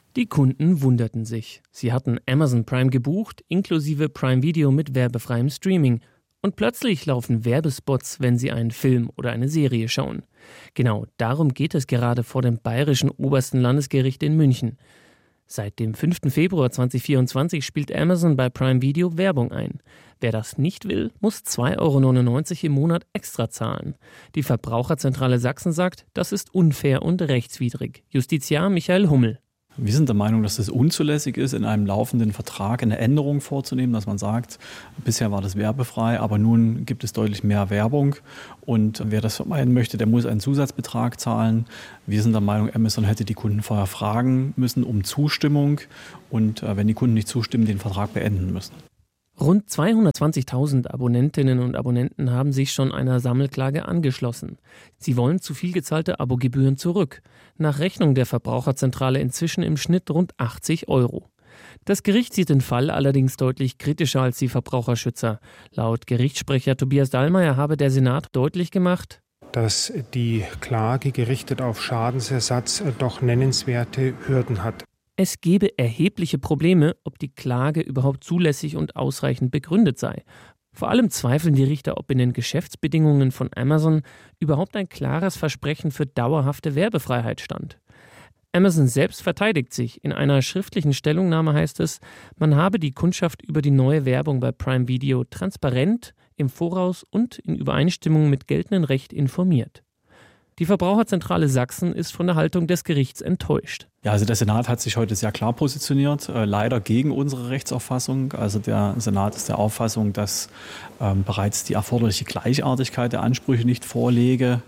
Die Kunden wunderten sich. Sie hatten Amazon Prime gebucht, inklusive Prime Video mit werbefreiem Streaming. Und plötzlich laufen Werbespots, wenn sie einen Film oder eine Serie schauen. Genau darum geht es gerade vor dem Bayerischen Obersten Landesgericht in München. Seit dem 5. Februar 2024 spielt Amazon bei Prime Video Werbung ein. Wer das nicht will, muss 2,99 € im Monat extra zahlen. Die Verbraucherzentrale Sachsen sagt, das ist unfair und rechtswidrig. Justiziar Michael Hummel. Wir sind der Meinung, dass es unzulässig ist, in einem laufenden Vertrag eine Änderung vorzunehmen, dass man sagt, bisher war das werbefrei, aber nun gibt es deutlich mehr Werbung und wer das vermeiden möchte, der muss einen Zusatzbetrag zahlen. Wir sind der Meinung, Amazon hätte die Kunden vorher fragen müssen um Zustimmung und wenn die Kunden nicht zustimmen, den Vertrag beenden müssen. Rund 220.000 Abonnentinnen und Abonnenten haben sich schon einer Sammelklage angeschlossen. Sie wollen zu viel gezahlte Abogebühren zurück. Nach Rechnung der Verbraucherzentrale inzwischen im Schnitt rund 80 €. Das Gericht sieht den Fall allerdings deutlich kritischer als die Verbraucherschützer. Laut Gerichtssprecher Tobias Dallmayr habe der Senat deutlich gemacht, dass die Klage gerichtet auf Schadensersatz doch nennenswerte Hürden hat. Es gebe erhebliche Probleme, ob die Klage überhaupt zulässig und ausreichend begründet sei. Vor allem zweifeln die Richter, ob in den Geschäftsbedingungen von Amazon überhaupt ein klares Versprechen für dauerhafte Werbefreiheit stand. Amazon selbst verteidigt sich. In einer schriftlichen Stellungnahme heißt es, man habe die Kundschaft über die neue Werbung bei Prime Video transparent, im Voraus und in Übereinstimmung mit geltendem Recht informiert. Die Verbraucherzentrale Sachsen ist von der Haltung des Gerichts enttäuscht. Ja, also der Senat hat sich heute sehr klar positioniert, leider gegen unsere Rechtsauffassung. Also der Senat ist der Auffassung, dass bereits die erforderliche Gleichartigkeit der Ansprüche nicht vorläge.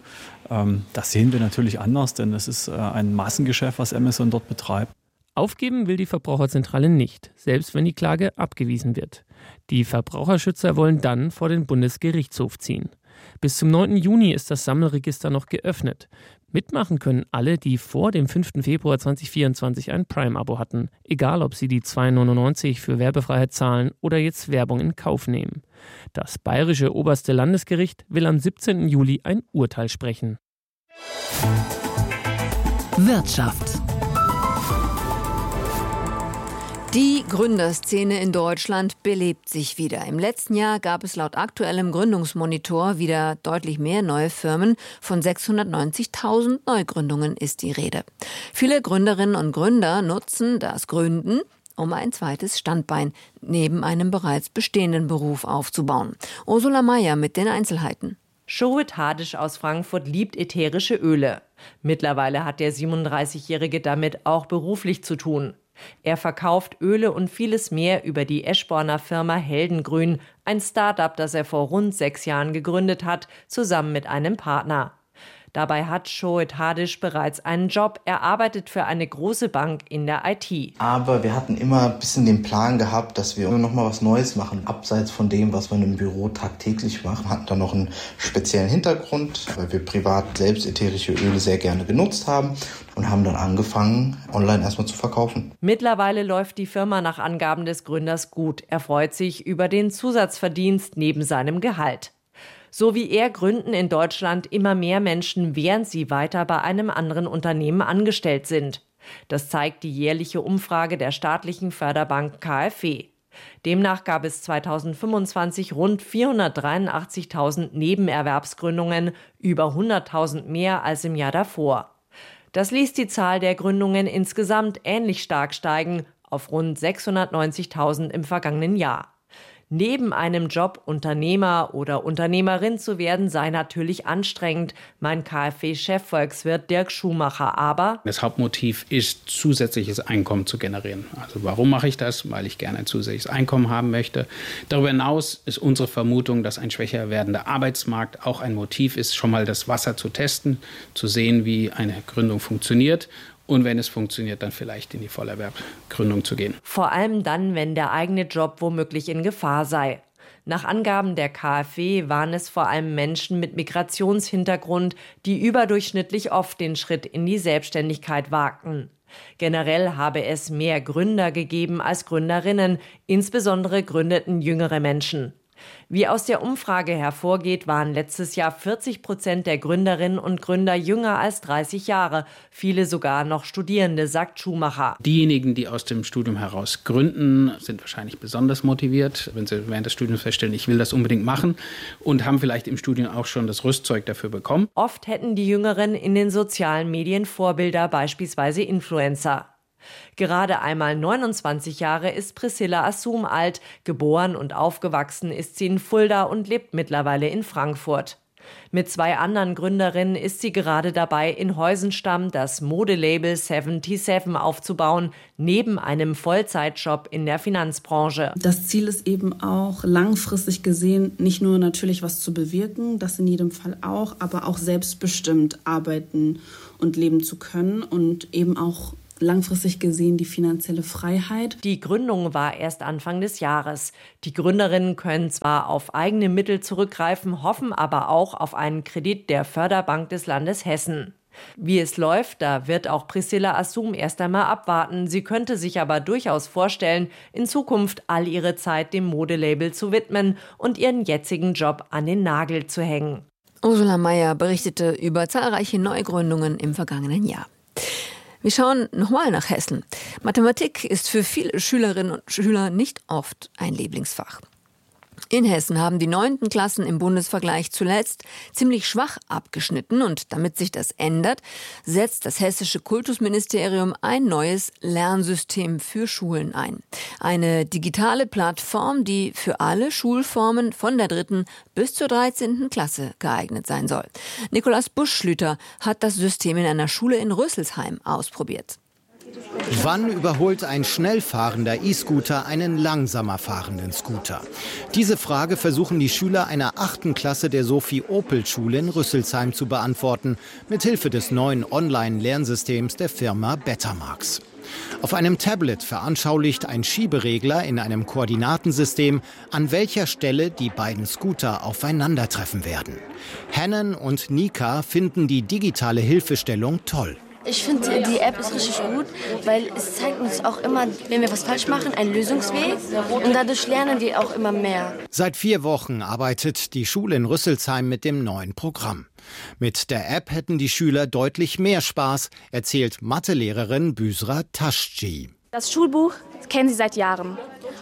Das sehen wir natürlich anders, denn es ist ein Massengeschäft, was Amazon dort betreibt. Aufgeben will die Verbraucherzentrale nicht, selbst wenn die Klage abgewiesen wird. Die Verbraucherschützer wollen dann vor den Bundesgerichtshof ziehen. Bis zum 9. Juni ist das Sammelregister noch geöffnet. Mitmachen können alle, die vor dem 5. Februar 2024 ein Prime-Abo hatten, egal ob sie die 2,99 € für Werbefreiheit zahlen oder jetzt Werbung in Kauf nehmen. Das Bayerische Oberste Landesgericht will am 17. Juli ein Urteil sprechen. Wirtschaft. Die Gründerszene in Deutschland belebt sich wieder. Im letzten Jahr gab es laut aktuellem Gründungsmonitor wieder deutlich mehr neue Firmen. Von 690.000 Neugründungen ist die Rede. Viele Gründerinnen und Gründer nutzen das Gründen, um ein zweites Standbein neben einem bereits bestehenden Beruf aufzubauen. Ursula Meier mit den Einzelheiten. Shoet Hadisch aus Frankfurt liebt ätherische Öle. Mittlerweile hat der 37-Jährige damit auch beruflich zu tun. Er verkauft Öle und vieles mehr über die Eschborner Firma Heldengrün, ein Start-up, das er vor rund 6 Jahren gegründet hat, zusammen mit einem Partner. Dabei hat Shoet Hadisch bereits einen Job. Er arbeitet für eine große Bank in der IT. Aber wir hatten immer ein bisschen den Plan gehabt, dass wir noch mal was Neues machen, abseits von dem, was man im Büro tagtäglich macht. Wir hatten da noch einen speziellen Hintergrund, weil wir privat selbst ätherische Öle sehr gerne genutzt haben und haben dann angefangen, online erstmal zu verkaufen. Mittlerweile läuft die Firma nach Angaben des Gründers gut. Er freut sich über den Zusatzverdienst neben seinem Gehalt. So wie er gründen in Deutschland immer mehr Menschen, während sie weiter bei einem anderen Unternehmen angestellt sind. Das zeigt die jährliche Umfrage der staatlichen Förderbank KfW. Demnach gab es 2025 rund 483.000 Nebenerwerbsgründungen, über 100.000 mehr als im Jahr davor. Das ließ die Zahl der Gründungen insgesamt ähnlich stark steigen, auf rund 690.000 im vergangenen Jahr. Neben einem Job Unternehmer oder Unternehmerin zu werden, sei natürlich anstrengend, meint KfW-Chefvolkswirt Dirk Schumacher. Aber das Hauptmotiv ist, zusätzliches Einkommen zu generieren. Also warum mache ich das? Weil ich gerne ein zusätzliches Einkommen haben möchte. Darüber hinaus ist unsere Vermutung, dass ein schwächer werdender Arbeitsmarkt auch ein Motiv ist, schon mal das Wasser zu testen, zu sehen, wie eine Gründung funktioniert. Und wenn es funktioniert, dann vielleicht in die Vollerwerbgründung zu gehen. Vor allem dann, wenn der eigene Job womöglich in Gefahr sei. Nach Angaben der KfW waren es vor allem Menschen mit Migrationshintergrund, die überdurchschnittlich oft den Schritt in die Selbstständigkeit wagten. Generell habe es mehr Gründer gegeben als Gründerinnen, insbesondere gründeten jüngere Menschen. Wie aus der Umfrage hervorgeht, waren letztes Jahr 40% der Gründerinnen und Gründer jünger als 30 Jahre. Viele sogar noch Studierende, sagt Schumacher. Diejenigen, die aus dem Studium heraus gründen, sind wahrscheinlich besonders motiviert, wenn sie während des Studiums feststellen, ich will das unbedingt machen, und haben vielleicht im Studium auch schon das Rüstzeug dafür bekommen. Oft hätten die Jüngeren in den sozialen Medien Vorbilder, beispielsweise Influencer. Gerade einmal 29 Jahre ist Priscilla Assum alt. Geboren und aufgewachsen ist sie in Fulda und lebt mittlerweile in Frankfurt. Mit 2 anderen Gründerinnen ist sie gerade dabei, in Heusenstamm das Modelabel 77 aufzubauen, neben einem Vollzeitjob in der Finanzbranche. Das Ziel ist eben auch, langfristig gesehen, nicht nur natürlich was zu bewirken, das in jedem Fall auch, aber auch selbstbestimmt arbeiten und leben zu können und eben auch langfristig gesehen die finanzielle Freiheit. Die Gründung war erst Anfang des Jahres. Die Gründerinnen können zwar auf eigene Mittel zurückgreifen, hoffen aber auch auf einen Kredit der Förderbank des Landes Hessen. Wie es läuft, da wird auch Priscilla Assum erst einmal abwarten. Sie könnte sich aber durchaus vorstellen, in Zukunft all ihre Zeit dem Modelabel zu widmen und ihren jetzigen Job an den Nagel zu hängen. Ursula Mayer berichtete über zahlreiche Neugründungen im vergangenen Jahr. Wir schauen nochmal nach Hessen. Mathematik ist für viele Schülerinnen und Schüler nicht oft ein Lieblingsfach. In Hessen haben die 9. Klassen im Bundesvergleich zuletzt ziemlich schwach abgeschnitten und damit sich das ändert, setzt das hessische Kultusministerium ein neues Lernsystem für Schulen ein. Eine digitale Plattform, die für alle Schulformen von der 3. bis zur 13. Klasse geeignet sein soll. Nikolaus Buschlüter hat das System in einer Schule in Rüsselsheim ausprobiert. Wann überholt ein schnell fahrender E-Scooter einen langsamer fahrenden Scooter? Diese Frage versuchen die Schüler einer 8. Klasse der Sophie-Opel-Schule in Rüsselsheim zu beantworten, mithilfe des neuen Online-Lernsystems der Firma Betamax. Auf einem Tablet veranschaulicht ein Schieberegler in einem Koordinatensystem, an welcher Stelle die beiden Scooter aufeinandertreffen werden. Hannon und Nika finden die digitale Hilfestellung toll. Ich finde, die App ist richtig gut, weil es zeigt uns auch immer, wenn wir was falsch machen, einen Lösungsweg. Und dadurch lernen wir auch immer mehr. Seit 4 Wochen arbeitet die Schule in Rüsselsheim mit dem neuen Programm. Mit der App hätten die Schüler deutlich mehr Spaß, erzählt Mathelehrerin Büsra Taschci. Das Schulbuch kennen sie seit Jahren.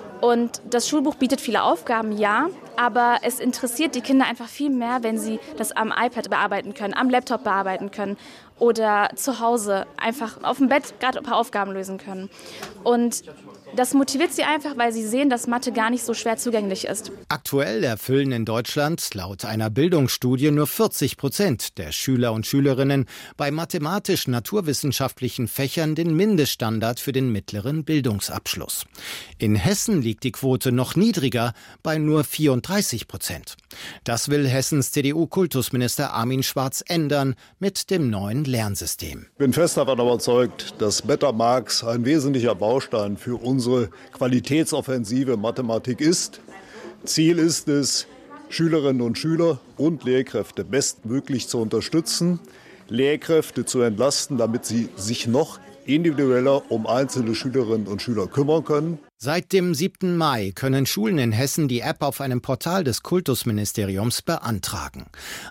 Und das Schulbuch bietet viele Aufgaben, ja, aber es interessiert die Kinder einfach viel mehr, wenn sie das am iPad bearbeiten können, am Laptop bearbeiten können oder zu Hause einfach auf dem Bett gerade ein paar Aufgaben lösen können. Und das motiviert sie einfach, weil sie sehen, dass Mathe gar nicht so schwer zugänglich ist. Aktuell erfüllen in Deutschland laut einer Bildungsstudie nur 40% der Schüler und Schülerinnen bei mathematisch-naturwissenschaftlichen Fächern den Mindeststandard für den mittleren Bildungsabschluss. In Hessen liegt die Quote noch niedriger, bei nur 34%. Das will Hessens CDU-Kultusminister Armin Schwarz ändern mit dem neuen Lernsystem. Ich bin fest davon überzeugt, dass Betamax ein wesentlicher Baustein für unsere qualitätsoffensive Mathematik ist. Ziel ist es, Schülerinnen und Schüler und Lehrkräfte bestmöglich zu unterstützen, Lehrkräfte zu entlasten, damit sie sich noch individueller um einzelne Schülerinnen und Schüler kümmern können. Seit dem 7. Mai können Schulen in Hessen die App auf einem Portal des Kultusministeriums beantragen.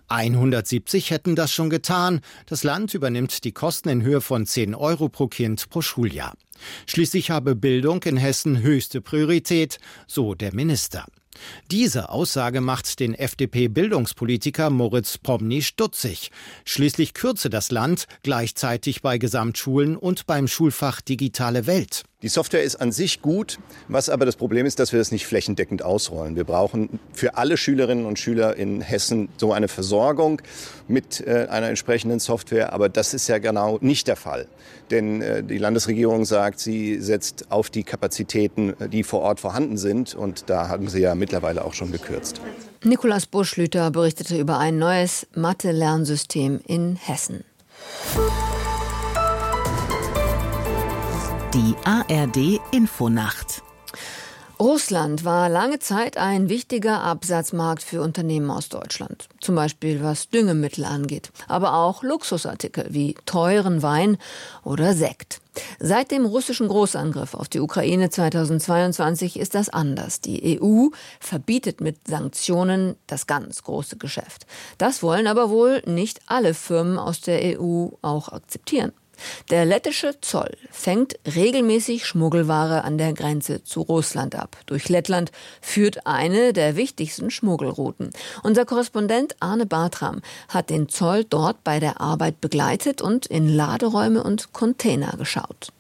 170 hätten das schon getan. Das Land übernimmt die Kosten in Höhe von 10 € pro Kind pro Schuljahr. Schließlich habe Bildung in Hessen höchste Priorität, so der Minister. Diese Aussage macht den FDP-Bildungspolitiker Moritz Promny stutzig. Schließlich kürze das Land gleichzeitig bei Gesamtschulen und beim Schulfach Digitale Welt. Die Software ist an sich gut, was aber das Problem ist, dass wir das nicht flächendeckend ausrollen. Wir brauchen für alle Schülerinnen und Schüler in Hessen so eine Versorgung mit einer entsprechenden Software, aber das ist ja genau nicht der Fall. Denn die Landesregierung sagt, sie setzt auf die Kapazitäten, die vor Ort vorhanden sind, und da haben sie ja mittlerweile auch schon gekürzt. Nikolaus Buschlüter berichtete über ein neues Mathe-Lernsystem in Hessen. Die ARD Infonacht. Russland war lange Zeit ein wichtiger Absatzmarkt für Unternehmen aus Deutschland. Zum Beispiel was Düngemittel angeht. Aber auch Luxusartikel wie teuren Wein oder Sekt. Seit dem russischen Großangriff auf die Ukraine 2022 ist das anders. Die EU verbietet mit Sanktionen das ganz große Geschäft. Das wollen aber wohl nicht alle Firmen aus der EU auch akzeptieren. Der lettische Zoll fängt regelmäßig Schmuggelware an der Grenze zu Russland ab. Durch Lettland führt eine der wichtigsten Schmuggelrouten. Unser Korrespondent Arne Bartram hat den Zoll dort bei der Arbeit begleitet und in Laderäume und Container geschaut.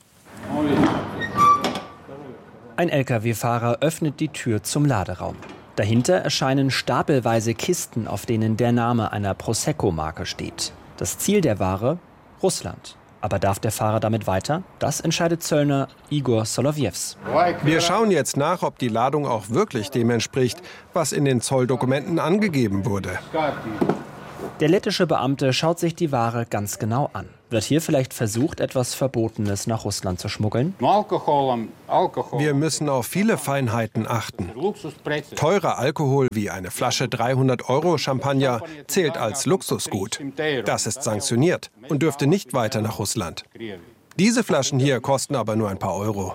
Ein Lkw-Fahrer öffnet die Tür zum Laderaum. Dahinter erscheinen stapelweise Kisten, auf denen der Name einer Prosecco-Marke steht. Das Ziel der Ware? Russland. Aber darf der Fahrer damit weiter? Das entscheidet Zöllner Igor Solovjews. Wir schauen jetzt nach, ob die Ladung auch wirklich dem entspricht, was in den Zolldokumenten angegeben wurde. Der lettische Beamte schaut sich die Ware ganz genau an. Wird hier vielleicht versucht, etwas Verbotenes nach Russland zu schmuggeln? Wir müssen auf viele Feinheiten achten. Teurer Alkohol wie eine Flasche 300€ Champagner zählt als Luxusgut. Das ist sanktioniert und dürfte nicht weiter nach Russland. Diese Flaschen hier kosten aber nur ein paar Euro.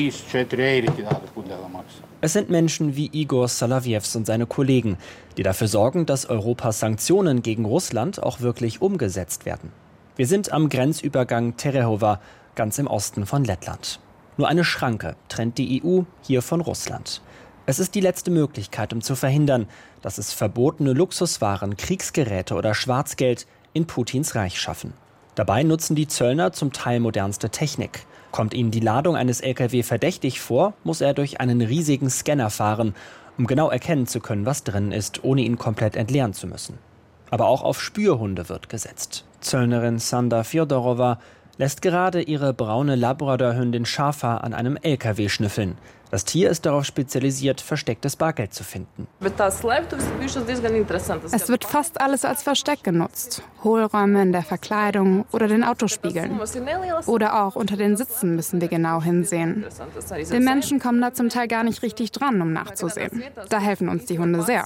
Es sind Menschen wie Igor Solovjews und seine Kollegen, die dafür sorgen, dass Europas Sanktionen gegen Russland auch wirklich umgesetzt werden. Wir sind am Grenzübergang Terehova, ganz im Osten von Lettland. Nur eine Schranke trennt die EU hier von Russland. Es ist die letzte Möglichkeit, um zu verhindern, dass es verbotene Luxuswaren, Kriegsgeräte oder Schwarzgeld in Putins Reich schaffen. Dabei nutzen die Zöllner zum Teil modernste Technik. Kommt ihnen die Ladung eines Lkw verdächtig vor, muss er durch einen riesigen Scanner fahren, um genau erkennen zu können, was drin ist, ohne ihn komplett entleeren zu müssen. Aber auch auf Spürhunde wird gesetzt. Zöllnerin Sanda Fjodorova lässt gerade ihre braune Labradorhündin Schafa an einem Lkw schnüffeln. Das Tier ist darauf spezialisiert, verstecktes Bargeld zu finden. Es wird fast alles als Versteck genutzt. Hohlräume in der Verkleidung oder den Autospiegeln. Oder auch unter den Sitzen müssen wir genau hinsehen. Die Menschen kommen da zum Teil gar nicht richtig dran, um nachzusehen. Da helfen uns die Hunde sehr.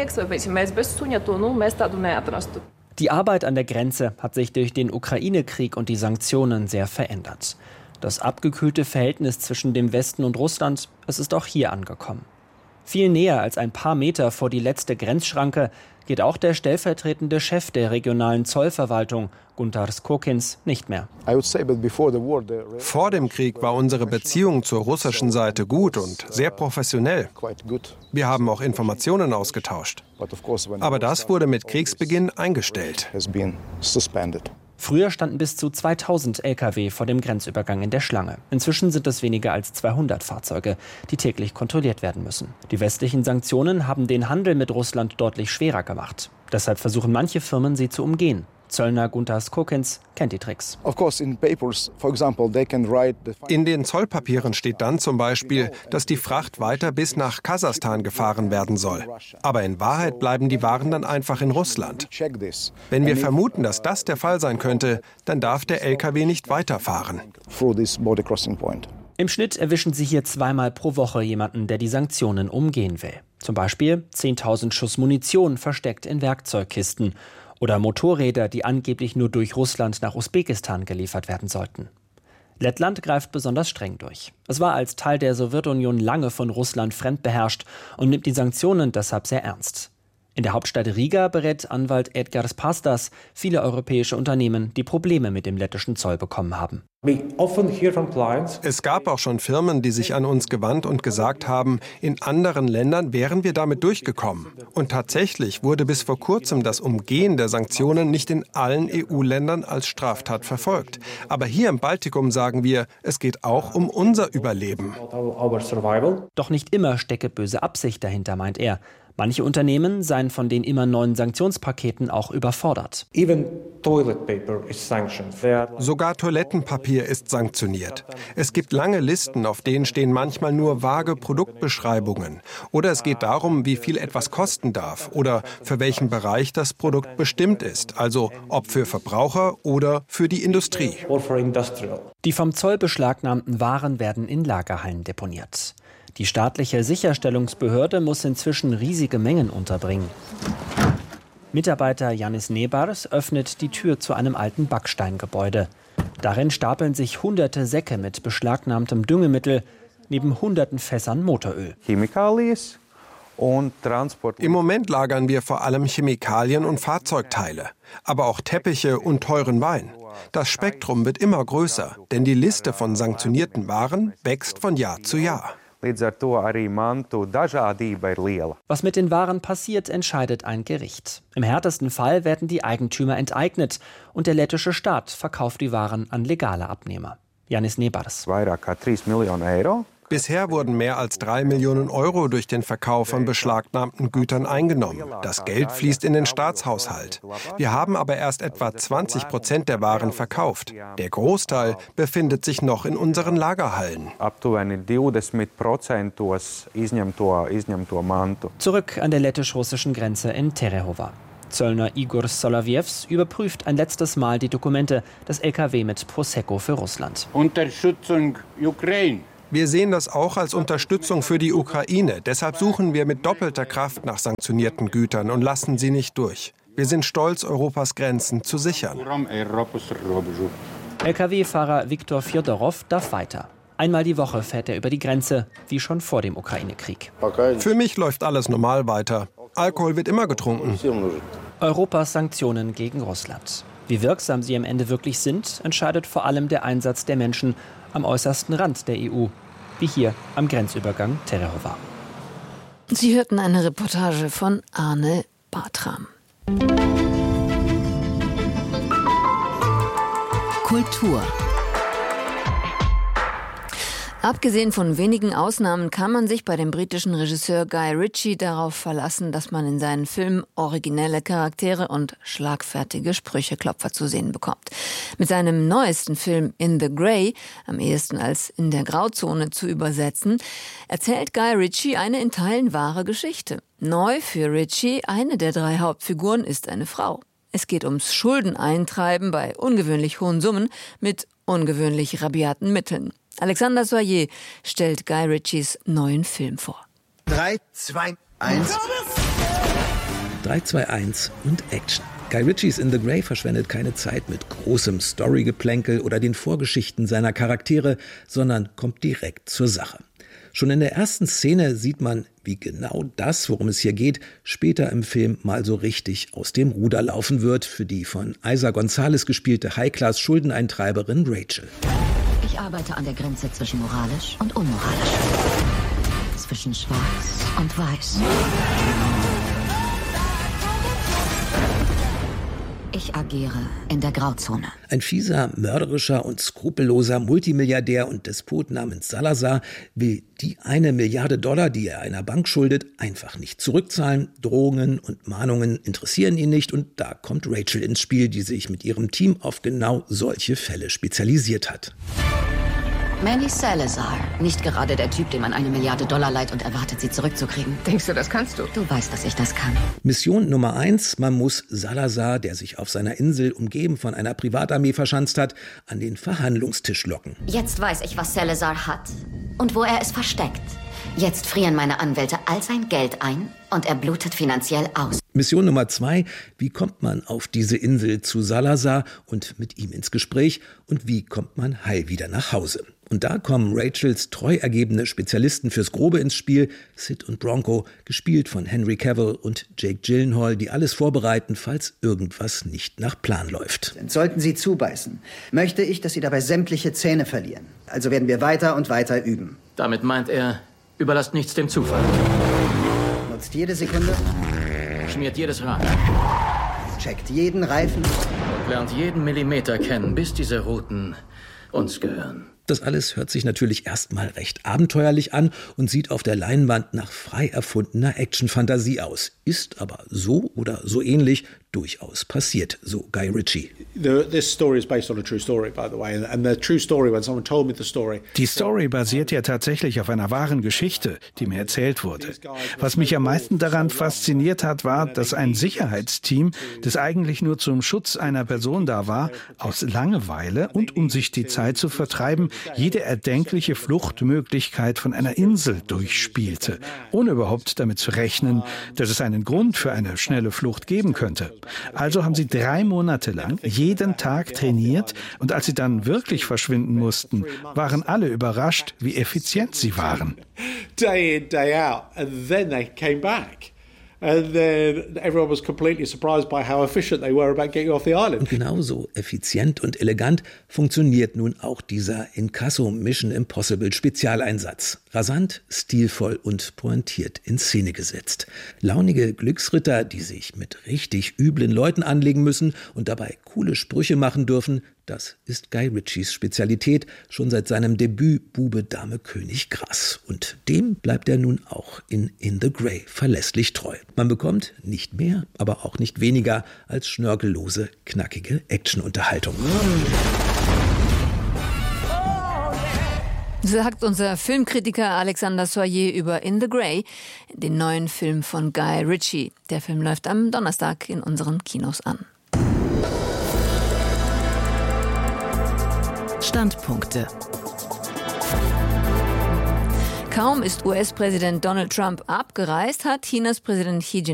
Die Arbeit an der Grenze hat sich durch den Ukraine-Krieg und die Sanktionen sehr verändert. Das abgekühlte Verhältnis zwischen dem Westen und Russland, es ist auch hier angekommen. Viel näher als ein paar Meter vor die letzte Grenzschranke geht auch der stellvertretende Chef der regionalen Zollverwaltung, Guntaras Kokins, nicht mehr. Vor dem Krieg war unsere Beziehung zur russischen Seite gut und sehr professionell. Wir haben auch Informationen ausgetauscht. Aber das wurde mit Kriegsbeginn eingestellt. Früher standen bis zu 2000 Lkw vor dem Grenzübergang in der Schlange. Inzwischen sind es weniger als 200 Fahrzeuge, die täglich kontrolliert werden müssen. Die westlichen Sanktionen haben den Handel mit Russland deutlich schwerer gemacht. Deshalb versuchen manche Firmen, sie zu umgehen. Zöllner Guntaras Kokins kennt die Tricks. In den Zollpapieren steht dann zum Beispiel, dass die Fracht weiter bis nach Kasachstan gefahren werden soll. Aber in Wahrheit bleiben die Waren dann einfach in Russland. Wenn wir vermuten, dass das der Fall sein könnte, dann darf der Lkw nicht weiterfahren. Im Schnitt erwischen sie hier zweimal pro Woche jemanden, der die Sanktionen umgehen will. Zum Beispiel 10.000 Schuss Munition versteckt in Werkzeugkisten. Oder Motorräder, die angeblich nur durch Russland nach Usbekistan geliefert werden sollten. Lettland greift besonders streng durch. Es war als Teil der Sowjetunion lange von Russland fremdbeherrscht und nimmt die Sanktionen deshalb sehr ernst. In der Hauptstadt Riga berät Anwalt Edgars Pastas viele europäische Unternehmen, die Probleme mit dem lettischen Zoll bekommen haben. Es gab auch schon Firmen, die sich an uns gewandt und gesagt haben, in anderen Ländern wären wir damit durchgekommen. Und tatsächlich wurde bis vor kurzem das Umgehen der Sanktionen nicht in allen EU-Ländern als Straftat verfolgt. Aber hier im Baltikum sagen wir, es geht auch um unser Überleben. Doch nicht immer stecke böse Absicht dahinter, meint er. Manche Unternehmen seien von den immer neuen Sanktionspaketen auch überfordert. Sogar Toilettenpapier ist sanktioniert. Es gibt lange Listen, auf denen stehen manchmal nur vage Produktbeschreibungen. Oder es geht darum, wie viel etwas kosten darf oder für welchen Bereich das Produkt bestimmt ist. Also ob für Verbraucher oder für die Industrie. Die vom Zoll beschlagnahmten Waren werden in Lagerhallen deponiert. Die staatliche Sicherstellungsbehörde muss inzwischen riesige Mengen unterbringen. Mitarbeiter Yannis Nebars öffnet die Tür zu einem alten Backsteingebäude. Darin stapeln sich hunderte Säcke mit beschlagnahmtem Düngemittel, neben hunderten Fässern Motoröl. Im Moment lagern wir vor allem Chemikalien und Fahrzeugteile, aber auch Teppiche und teuren Wein. Das Spektrum wird immer größer, denn die Liste von sanktionierten Waren wächst von Jahr zu Jahr. Was mit den Waren passiert, entscheidet ein Gericht. Im härtesten Fall werden die Eigentümer enteignet und der lettische Staat verkauft die Waren an legale Abnehmer. Yannis Nebars. Bisher wurden mehr als 3 Millionen Euro durch den Verkauf von beschlagnahmten Gütern eingenommen. Das Geld fließt in den Staatshaushalt. Wir haben aber erst etwa 20% der Waren verkauft. Der Großteil befindet sich noch in unseren Lagerhallen. Zurück an der lettisch-russischen Grenze in Terehova. Zöllner Igor Solovjews überprüft ein letztes Mal die Dokumente des LKW mit Prosecco für Russland. Unterstützung Ukraine. Wir sehen das auch als Unterstützung für die Ukraine. Deshalb suchen wir mit doppelter Kraft nach sanktionierten Gütern und lassen sie nicht durch. Wir sind stolz, Europas Grenzen zu sichern. Lkw-Fahrer Viktor Fjodorow darf weiter. Einmal die Woche fährt er über die Grenze, wie schon vor dem Ukraine-Krieg. Für mich läuft alles normal weiter. Alkohol wird immer getrunken. Europas Sanktionen gegen Russland. Wie wirksam sie am Ende wirklich sind, entscheidet vor allem der Einsatz der Menschen am äußersten Rand der EU, wie hier am Grenzübergang Terehova. Sie hörten eine Reportage von Arne Bartram. Kultur. Abgesehen von wenigen Ausnahmen kann man sich bei dem britischen Regisseur Guy Ritchie darauf verlassen, dass man in seinen Filmen originelle Charaktere und schlagfertige Sprücheklopfer zu sehen bekommt. Mit seinem neuesten Film In the Grey, am ehesten als In der Grauzone zu übersetzen, erzählt Guy Ritchie eine in Teilen wahre Geschichte. Neu für Ritchie, eine der 3 Hauptfiguren ist eine Frau. Es geht ums Schuldeneintreiben bei ungewöhnlich hohen Summen mit ungewöhnlich rabiaten Mitteln. Alexander Soyer stellt Guy Ritchies neuen Film vor. 3, 2, 1. 3, 2, 1 und Action. Guy Ritchies In the Grey verschwendet keine Zeit mit großem Storygeplänkel oder den Vorgeschichten seiner Charaktere, sondern kommt direkt zur Sache. Schon in der ersten Szene sieht man, wie genau das, worum es hier geht, später im Film mal so richtig aus dem Ruder laufen wird für die von Eiza González gespielte High-Class-Schuldeneintreiberin Rachel. Ich arbeite an der Grenze zwischen moralisch und unmoralisch. Zwischen schwarz und weiß. Ich agiere in der Grauzone. Ein fieser, mörderischer und skrupelloser Multimilliardär und Despot namens Salazar will die $1 Milliarde, die er einer Bank schuldet, einfach nicht zurückzahlen. Drohungen und Mahnungen interessieren ihn nicht und da kommt Rachel ins Spiel, die sich mit ihrem Team auf genau solche Fälle spezialisiert hat. Manny Salazar. Nicht gerade der Typ, dem man $1 Milliarde leiht und erwartet, sie zurückzukriegen. Denkst du, das kannst du? Du weißt, dass ich das kann. Mission Nummer 1. Man muss Salazar, der sich auf seiner Insel umgeben von einer Privatarmee verschanzt hat, an den Verhandlungstisch locken. Jetzt weiß ich, was Salazar hat und wo er es versteckt. Jetzt frieren meine Anwälte all sein Geld ein und er blutet finanziell aus. Mission Nummer 2. Wie kommt man auf diese Insel zu Salazar und mit ihm ins Gespräch? Und wie kommt man heil wieder nach Hause? Und da kommen Rachels treu ergebene Spezialisten fürs Grobe ins Spiel, Sid und Bronco, gespielt von Henry Cavill und Jake Gyllenhaal, die alles vorbereiten, falls irgendwas nicht nach Plan läuft. Sollten Sie zubeißen, möchte ich, dass Sie dabei sämtliche Zähne verlieren. Also werden wir weiter und weiter üben. Damit meint er, überlasst nichts dem Zufall. Nutzt jede Sekunde. Schmiert jedes Rad. Checkt jeden Reifen. Und lernt jeden Millimeter kennen, bis diese Routen uns gehören. Das alles hört sich natürlich erstmal recht abenteuerlich an und sieht auf der Leinwand nach frei erfundener Actionfantasie aus, ist aber so oder so ähnlich durchaus passiert, so Guy Ritchie. Die Story basiert ja tatsächlich auf einer wahren Geschichte, die mir erzählt wurde. Was mich am meisten daran fasziniert hat, war, dass ein Sicherheitsteam, das eigentlich nur zum Schutz einer Person da war, aus Langeweile und um sich die Zeit zu vertreiben, jede erdenkliche Fluchtmöglichkeit von einer Insel durchspielte, ohne überhaupt damit zu rechnen, dass es einen Grund für eine schnelle Flucht geben könnte. Also haben sie 3 Monate lang jeden Tag trainiert und als sie dann wirklich verschwinden mussten, waren alle überrascht, wie effizient sie waren. Day in, day out, and then they came back. And then everyone was completely surprised by how efficient they were about getting off the island. Und genauso effizient und elegant funktioniert nun auch dieser Inkasso Mission Impossible Spezialeinsatz. Rasant, stilvoll und pointiert in Szene gesetzt. Launige Glücksritter, die sich mit richtig üblen Leuten anlegen müssen und dabei coole Sprüche machen dürfen, das ist Guy Ritchies Spezialität, schon seit seinem Debüt Bube, Dame, König, Gras. Und dem bleibt er nun auch in the Grey verlässlich treu. Man bekommt nicht mehr, aber auch nicht weniger als schnörkellose, knackige Actionunterhaltung. Sagt unser Filmkritiker Alexander Soyer über In the Grey, den neuen Film von Guy Ritchie. Der Film läuft am Donnerstag in unseren Kinos an. Standpunkte. Kaum ist US-Präsident Donald Trump abgereist, hat Chinas Präsident Xi Jinping